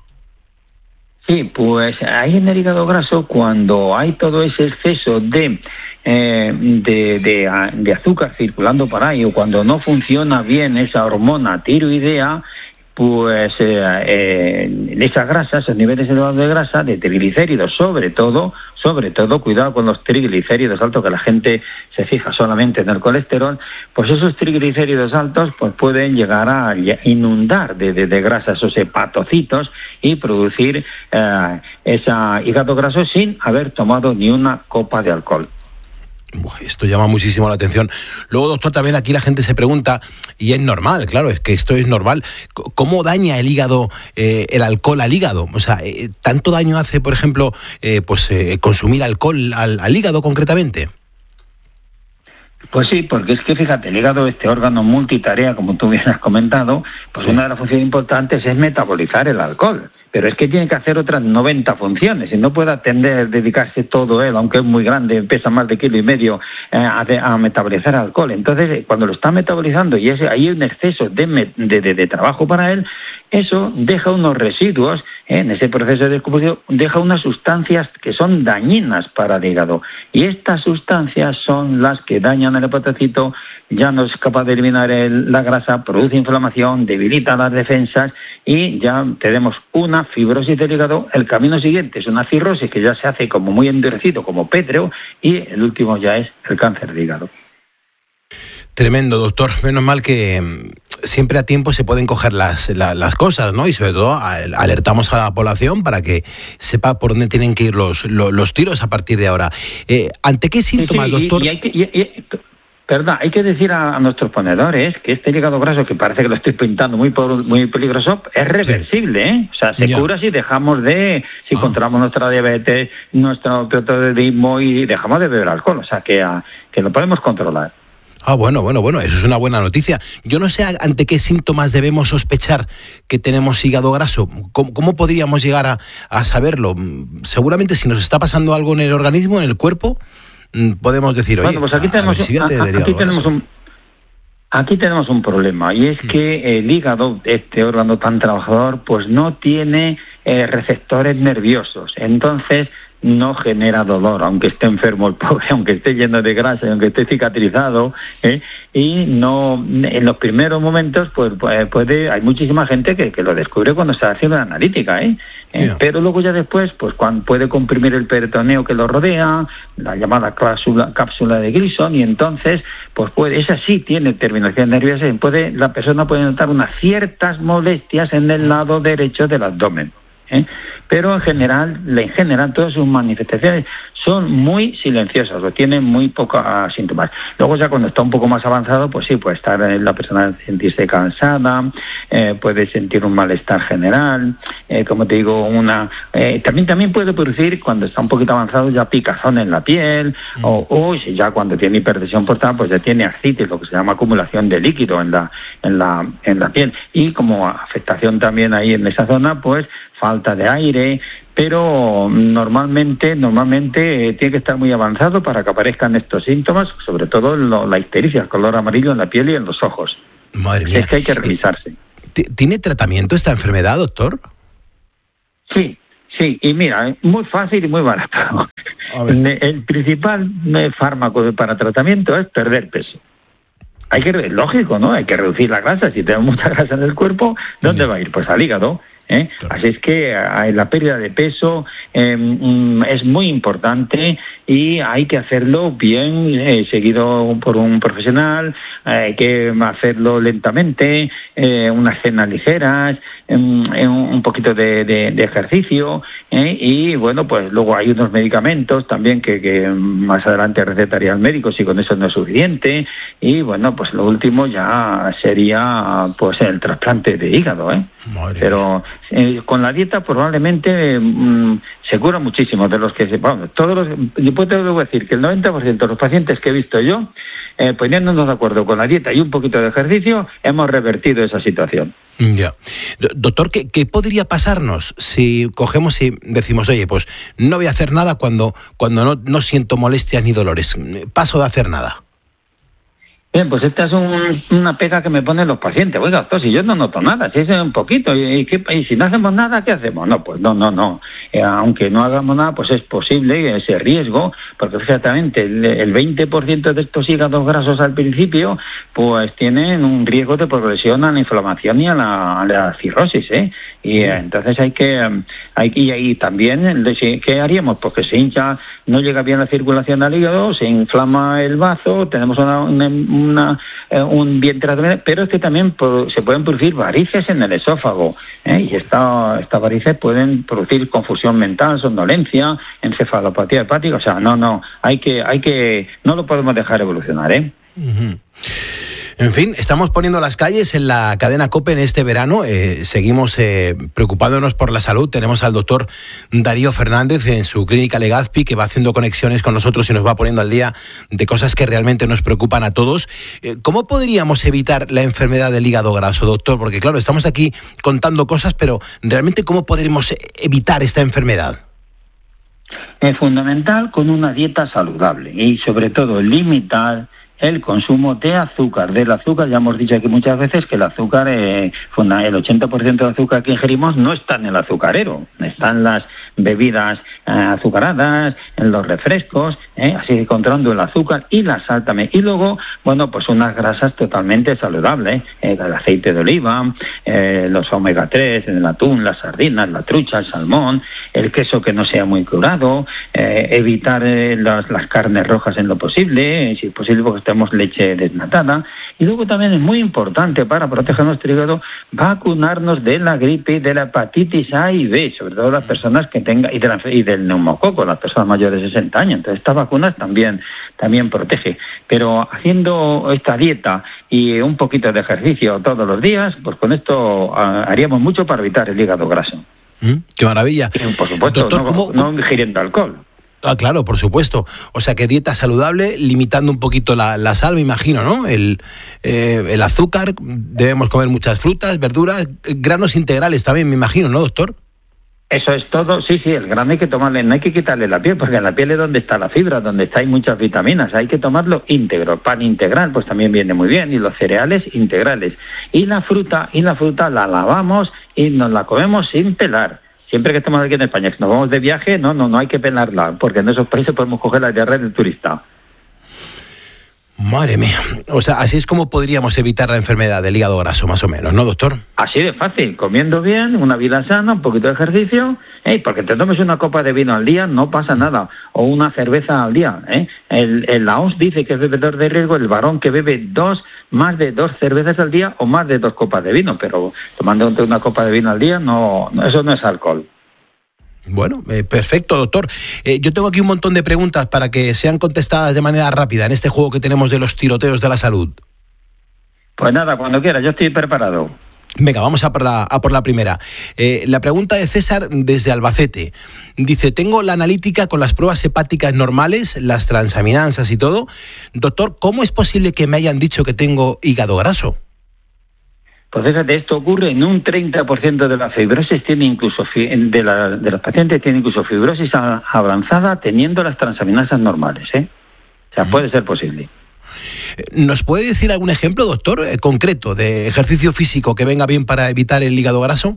Sí, pues ahí en el hígado graso, cuando hay todo ese exceso de eh, de, de, de azúcar circulando por ahí, o cuando no funciona bien esa hormona tiroidea, pues eh, eh, esas grasas, esos niveles elevados de grasa, de triglicéridos, sobre todo, sobre todo, cuidado con los triglicéridos altos, que la gente se fija solamente en el colesterol, pues esos triglicéridos altos pues pueden llegar a inundar de, de, de grasa esos hepatocitos y producir eh, ese hígado graso sin haber tomado ni una copa de alcohol. Esto llama muchísimo la atención. Luego, doctor, también aquí la gente se pregunta, y es normal, claro, es que esto es normal, ¿cómo daña el hígado, eh, el alcohol al hígado? O sea, eh, ¿tanto daño hace, por ejemplo, eh, pues eh, consumir alcohol al, al hígado concretamente? Pues sí, porque es que fíjate, el hígado, este órgano multitarea, como tú bien has comentado, pues sí. Una de las funciones importantes es metabolizar el alcohol. Pero es que tiene que hacer otras noventa funciones y no puede atender, dedicarse todo él, aunque es muy grande, pesa más de kilo y medio, eh, a, a metabolizar alcohol. Entonces, cuando lo está metabolizando y ese, hay un exceso de, de, de, de trabajo para él, eso deja unos residuos, eh, en ese proceso de descomposición, deja unas sustancias que son dañinas para el hígado. Y estas sustancias son las que dañan el hepatocito, ya no es capaz de eliminar el, la grasa, produce inflamación, debilita las defensas y ya tenemos una fibrosis del hígado. El camino siguiente es una cirrosis que ya se hace como muy endurecido, como pétreo, y el último ya es el cáncer de hígado. Tremendo, doctor. Menos mal que siempre a tiempo se pueden coger las, las, las cosas, ¿no? Y sobre todo alertamos a la población para que sepa por dónde tienen que ir los, los, los tiros a partir de ahora. Eh, ¿Ante qué síntomas, sí, sí, doctor? Y, y hay que, y, y, Perdón, hay que decir a, a nuestros ponedores que este hígado graso, que parece que lo estoy pintando muy muy peligroso, es reversible, ¿eh? O sea, se ya. cura si dejamos de, si ah. controlamos nuestra diabetes, nuestro hipotiroidismo y dejamos de beber alcohol. O sea, que, a, que lo podemos controlar. Ah, bueno, bueno, bueno, eso es una buena noticia. Yo no sé ante qué síntomas debemos sospechar que tenemos hígado graso. ¿Cómo, cómo podríamos llegar a, a saberlo? Seguramente si nos está pasando algo en el organismo, en el cuerpo, podemos decir, oye, bueno, pues aquí tenemos, si a, a, aquí tenemos un aquí tenemos un problema, y es que el hígado, este órgano tan trabajador, pues no tiene eh, receptores nerviosos. Entonces no genera dolor, aunque esté enfermo el pobre, aunque esté lleno de grasa, aunque esté cicatrizado, ¿eh? y no en los primeros momentos pues puede, hay muchísima gente que, que lo descubre cuando está haciendo la analítica, ¿eh? ¿Eh? Yeah. Pero luego ya después pues cuando puede comprimir el peritoneo que lo rodea, la llamada cápsula, cápsula de Grisson, y entonces pues puede, esa sí tiene terminación nerviosa, y puede, la persona puede notar unas ciertas molestias en el lado derecho del abdomen. ¿eh? Pero en general, en general todas sus manifestaciones son muy silenciosas, o tienen muy pocos síntomas. Luego ya cuando está un poco más avanzado, pues sí, puede estar la persona sentirse cansada, eh, puede sentir un malestar general, eh, como te digo, una eh, también también puede producir, cuando está un poquito avanzado, ya picazón en la piel, mm. o, o si ya cuando tiene hipertensión portal, pues ya tiene ascitis, lo que se llama acumulación de líquido en la en la en la piel, y como afectación también ahí en esa zona, pues falta de aire, pero normalmente normalmente eh, tiene que estar muy avanzado para que aparezcan estos síntomas, sobre todo lo, la ictericia, el color amarillo en la piel y en los ojos. Madre mía. Es que hay que revisarse. ¿Tiene tratamiento esta enfermedad, doctor? Sí, sí, y mira, muy fácil y muy barato. El, el principal fármaco para tratamiento es perder peso. Hay que, lógico, ¿no? Hay que reducir la grasa. Si tenemos mucha grasa en el cuerpo, ¿dónde va a ir? Pues al hígado. ¿Eh? Claro. Así es que eh, la pérdida de peso eh, mm, es muy importante y hay que hacerlo bien, eh, seguido por un profesional, eh, hay que hacerlo lentamente, eh, unas cenas ligeras, eh, un poquito de, de, de ejercicio, eh, y bueno, pues luego hay unos medicamentos también que, que más adelante recetaría el médico si con eso no es suficiente, y bueno, pues lo último ya sería pues el trasplante de hígado, ¿eh? Madre Pero eh, con la dieta probablemente mmm, se cura muchísimo de los que se... Bueno, todos los, yo puedo decir que el noventa por ciento de los pacientes que he visto yo, eh, poniéndonos de acuerdo con la dieta y un poquito de ejercicio, hemos revertido esa situación. Ya. Doctor, ¿qué, ¿qué podría pasarnos si cogemos y decimos, oye, pues no voy a hacer nada cuando, cuando no, no siento molestias ni dolores? Paso de hacer nada. Bien, pues esta es un, una pega que me ponen los pacientes. Oiga, doctor, si yo no noto nada, si es un poquito, y, y, ¿qué, y si no hacemos nada, ¿qué hacemos? No, pues no, no, no. Eh, aunque no hagamos nada, pues es posible ese riesgo, porque exactamente el, el veinte por ciento de estos hígados grasos al principio, pues tienen un riesgo de progresión a la inflamación y a la, a la cirrosis, ¿eh? Y eh, entonces hay que, hay y ahí también, ¿qué haríamos? Pues que se hincha, no llega bien la circulación al hígado, se inflama el bazo, tenemos una, una Una, eh, un vientre, pero es que también por, se pueden producir varices en el esófago, ¿eh? Y esta, estas varices pueden producir confusión mental, somnolencia, encefalopatía hepática. O sea, no, no, hay que, hay que, no lo podemos dejar evolucionar, ¿eh? Uh-huh. En fin, estamos poniendo las calles en la cadena COPE en este verano. Eh, seguimos eh, preocupándonos por la salud. Tenemos al doctor Darío Fernández en su clínica Legazpi, que va haciendo conexiones con nosotros y nos va poniendo al día de cosas que realmente nos preocupan a todos. Eh, ¿Cómo podríamos evitar la enfermedad del hígado graso, doctor? Porque claro, estamos aquí contando cosas, pero realmente ¿cómo podremos evitar esta enfermedad? Es fundamental con una dieta saludable y sobre todo limitar el consumo de azúcar. Del azúcar, ya hemos dicho aquí muchas veces que el azúcar, eh, el ochenta por ciento del azúcar que ingerimos no está en el azucarero, está en las bebidas eh, azucaradas, en los refrescos, eh, así controlando el azúcar y la sal también. Y luego, bueno, pues unas grasas totalmente saludables, eh, el aceite de oliva, eh, los omega tres, el atún, las sardinas, la trucha, el salmón, el queso que no sea muy curado, eh, evitar eh, las, las carnes rojas en lo posible, eh, si es posible porque tenemos leche desnatada. Y luego también es muy importante para proteger nuestro hígado vacunarnos de la gripe y de la hepatitis A y B, sobre todo las personas que tengan, y, de la, y del neumococo, las personas mayores de sesenta años. Entonces estas vacunas también, también protege. Pero haciendo esta dieta y un poquito de ejercicio todos los días, pues con esto uh, haríamos mucho para evitar el hígado graso. Mm, ¡Qué maravilla! Y, por supuesto, Doctor, no, ¿cómo, no ingiriendo alcohol. Ah, claro, por supuesto. O sea, que dieta saludable, limitando un poquito la, la sal, me imagino, ¿no? El, eh, el azúcar, debemos comer muchas frutas, verduras, granos integrales también, me imagino, ¿no, doctor? Eso es todo, sí, sí, el grano hay que tomarle, no hay que quitarle la piel, porque en la piel es donde está la fibra, donde está hay muchas vitaminas, hay que tomarlo íntegro. Pan integral, pues también viene muy bien, y los cereales integrales. Y la fruta, y la fruta la lavamos y nos la comemos sin pelar. Siempre que estamos aquí en España, que nos vamos de viaje, no, no, no hay que pelarla, porque en esos países podemos coger la diarrea del turista. Madre mía. O sea, así es como podríamos evitar la enfermedad del hígado graso, más o menos, ¿no, doctor? Así de fácil, comiendo bien, una vida sana, un poquito de ejercicio, ¿eh? Porque te tomes una copa de vino al día, no pasa nada, o una cerveza al día, ¿eh? El, el, la O M S dice que es bebedor de riesgo el varón que bebe dos, más de dos cervezas al día o más de dos copas de vino, pero tomando una copa de vino al día, no, no eso no es alcohol. Bueno, eh, perfecto, doctor. Eh, yo tengo aquí un montón de preguntas para que sean contestadas de manera rápida en este juego que tenemos de los tiroteos de la salud. Pues nada, cuando quieras, yo estoy preparado. Venga, vamos a por la, a por la primera. Eh, la pregunta de César desde Albacete. Dice, tengo la analítica con las pruebas hepáticas normales, las transaminasas y todo. Doctor, ¿cómo es posible que me hayan dicho que tengo hígado graso? Pues fíjate, esto ocurre en un treinta por ciento de la fibrosis, tiene incluso de, la, de los pacientes tiene incluso fibrosis avanzada teniendo las transaminasas normales, ¿eh? O sea, puede ser posible. ¿Nos puede decir algún ejemplo, doctor, eh, concreto de ejercicio físico que venga bien para evitar el hígado graso?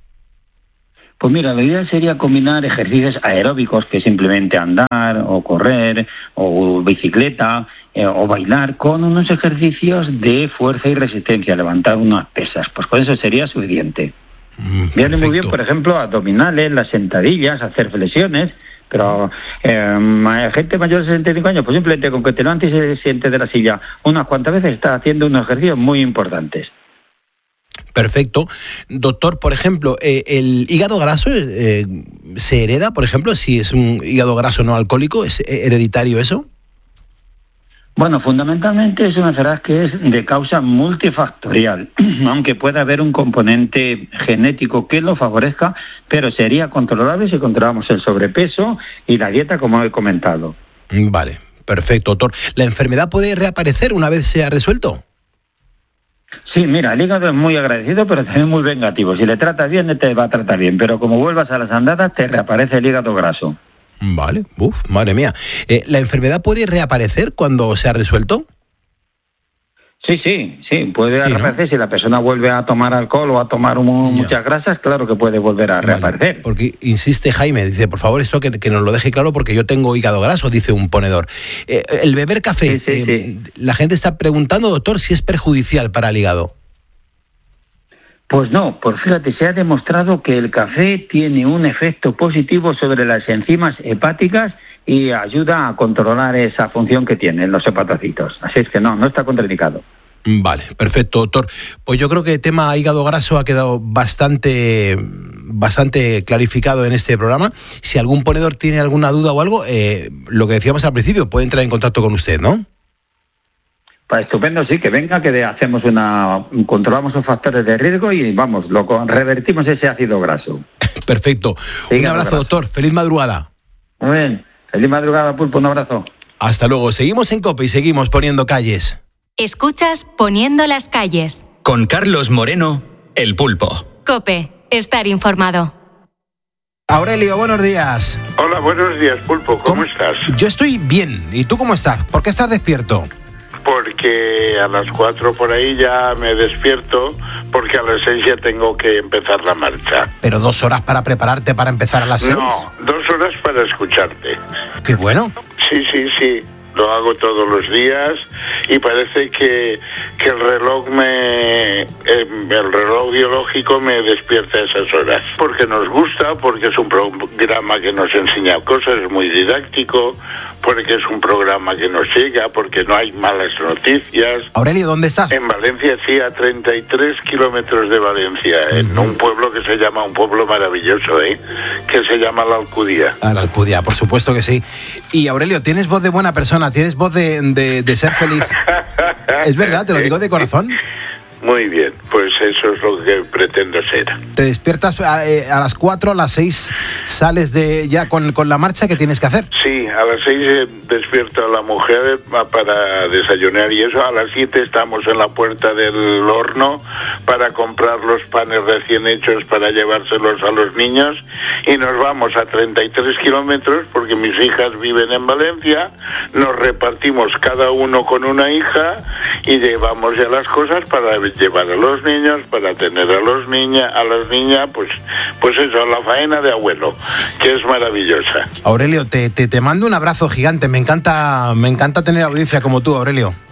Pues mira, la idea sería combinar ejercicios aeróbicos, que es simplemente andar o correr o bicicleta eh, o bailar, con unos ejercicios de fuerza y resistencia, levantar unas pesas. Pues con eso sería suficiente. Mm, Viene muy bien, por ejemplo, abdominales, las sentadillas, hacer flexiones, pero eh, gente mayor de sesenta y cinco años, pues simplemente con que te levantes y se siente de la silla unas cuantas veces está haciendo unos ejercicios muy importantes. Perfecto. Doctor, por ejemplo, eh, ¿el hígado graso eh, se hereda, por ejemplo, si es un hígado graso no alcohólico? ¿Es hereditario eso? Bueno, fundamentalmente es una enfermedad que es de causa multifactorial, aunque pueda haber un componente genético que lo favorezca, pero sería controlable si controlamos el sobrepeso y la dieta, como he comentado. Vale, perfecto, doctor. ¿La enfermedad puede reaparecer una vez sea resuelto? Sí, mira, el hígado es muy agradecido, pero también muy vengativo. Si le tratas bien, te va a tratar bien, pero como vuelvas a las andadas, te reaparece el hígado graso. Vale, uf, madre mía. Eh, ¿La enfermedad puede reaparecer cuando se ha resuelto? Sí, sí, sí, puede sí, reaparecer, ¿no? Si la persona vuelve a tomar alcohol o a tomar un, muchas grasas, claro que puede volver a reaparecer. Vale, porque insiste Jaime, dice, por favor, esto que, que nos lo deje claro porque yo tengo hígado graso, dice un ponedor. Eh, el beber café, sí, sí, eh, sí. La gente está preguntando, doctor, si es perjudicial para el hígado. Pues no, pues fíjate, se ha demostrado que el café tiene un efecto positivo sobre las enzimas hepáticas y ayuda a controlar esa función que tienen los hepatocitos. Así es que no, no está contraindicado. Vale, perfecto, doctor. Pues yo creo que el tema hígado graso ha quedado bastante, bastante clarificado en este programa. Si algún ponedor tiene alguna duda o algo, eh, lo que decíamos al principio, puede entrar en contacto con usted, ¿no? Pues estupendo, sí, que venga, que hacemos una, controlamos los factores de riesgo y vamos, lo revertimos ese ácido graso. Perfecto. Sí, un abrazo, doctor. Feliz madrugada. Muy bien. Feliz madrugada, Pulpo. Un abrazo. Hasta luego. Seguimos en COPE y seguimos poniendo calles. Escuchas Poniendo las calles. Con Carlos Moreno, El Pulpo. COPE. Estar informado. Aurelio, buenos días. Hola, buenos días, Pulpo. ¿Cómo, ¿Cómo estás? Yo estoy bien. ¿Y tú cómo estás? ¿Por qué estás despierto? Porque a las cuatro por ahí ya me despierto, porque a las seis ya tengo que empezar la marcha. ¿Pero dos horas para prepararte para empezar a las seis? No, dos horas para escucharte. ¡Qué bueno! Sí, sí, sí. Lo hago todos los días y parece que, que el reloj me eh, el reloj biológico me despierta a esas horas. Porque nos gusta, porque es un programa que nos enseña cosas, es muy didáctico, porque es un programa que nos llega, porque no hay malas noticias. Aurelio, ¿dónde estás? En Valencia, sí, a treinta y tres kilómetros de Valencia, uh-huh. En un pueblo que se llama, un pueblo maravilloso, ¿eh? Que se llama La Alcudia. Ah, La Alcudia, por supuesto que sí. Y Aurelio, tienes voz de buena persona, tienes voz de, de, de ser feliz. ¿Es verdad? ¿Te lo digo de corazón? Muy bien, pues eso es lo que pretendo ser. ¿Te despiertas a, eh, a las cuatro, a las seis sales de ya con, con la marcha que tienes que hacer? Sí, a las seis eh, despierto a la mujer para desayunar y eso. A las siete estamos en la puerta del horno para comprar los panes recién hechos para llevárselos a los niños y nos vamos a treinta y tres kilómetros porque mis hijas viven en Valencia, nos repartimos cada uno con una hija y llevamos ya las cosas para llevar a los niños, para tener a los niñas, a las niñas, pues, pues eso, la faena de abuelo, que es maravillosa. Aurelio, te, te, te mando un abrazo gigante. Me encanta, me encanta tener audiencia como tú, Aurelio.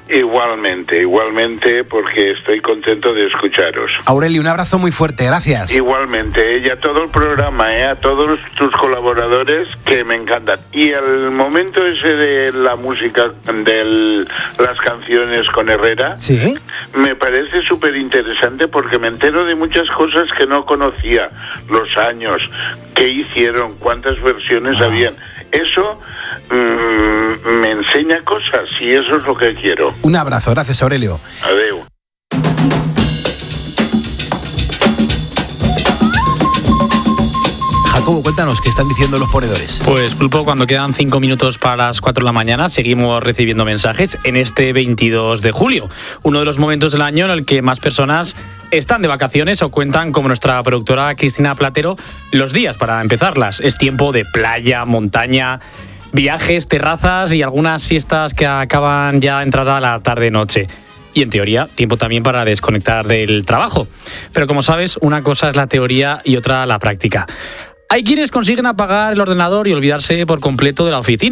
Igualmente, igualmente, porque estoy contento de escucharos. Aurelio, un abrazo muy fuerte, gracias. Igualmente, y a todo el programa, ¿eh? A todos tus colaboradores, que me encantan. Y el momento ese de la música, de las canciones con Herrera, ¿sí? Me parece súper interesante porque me entero de muchas cosas que no conocía. Los años, qué hicieron, cuántas versiones ah. habían. Eso mmm, me enseña cosas y eso es lo que quiero. Un abrazo, gracias Aurelio. Adeu. Jacobo, cuéntanos, ¿qué están diciendo los ponedores? Pues, Pulpo, cuando quedan cinco minutos para las cuatro de la mañana, seguimos recibiendo mensajes en este veintidós de julio, uno de los momentos del año en el que más personas están de vacaciones o cuentan, como nuestra productora Cristina Platero, los días para empezarlas. Es tiempo de playa, montaña, viajes, terrazas y algunas siestas que acaban ya entrada la tarde-noche. Y en teoría, tiempo también para desconectar del trabajo. Pero como sabes, una cosa es la teoría y otra la práctica. Hay quienes consiguen apagar el ordenador y olvidarse por completo de la oficina.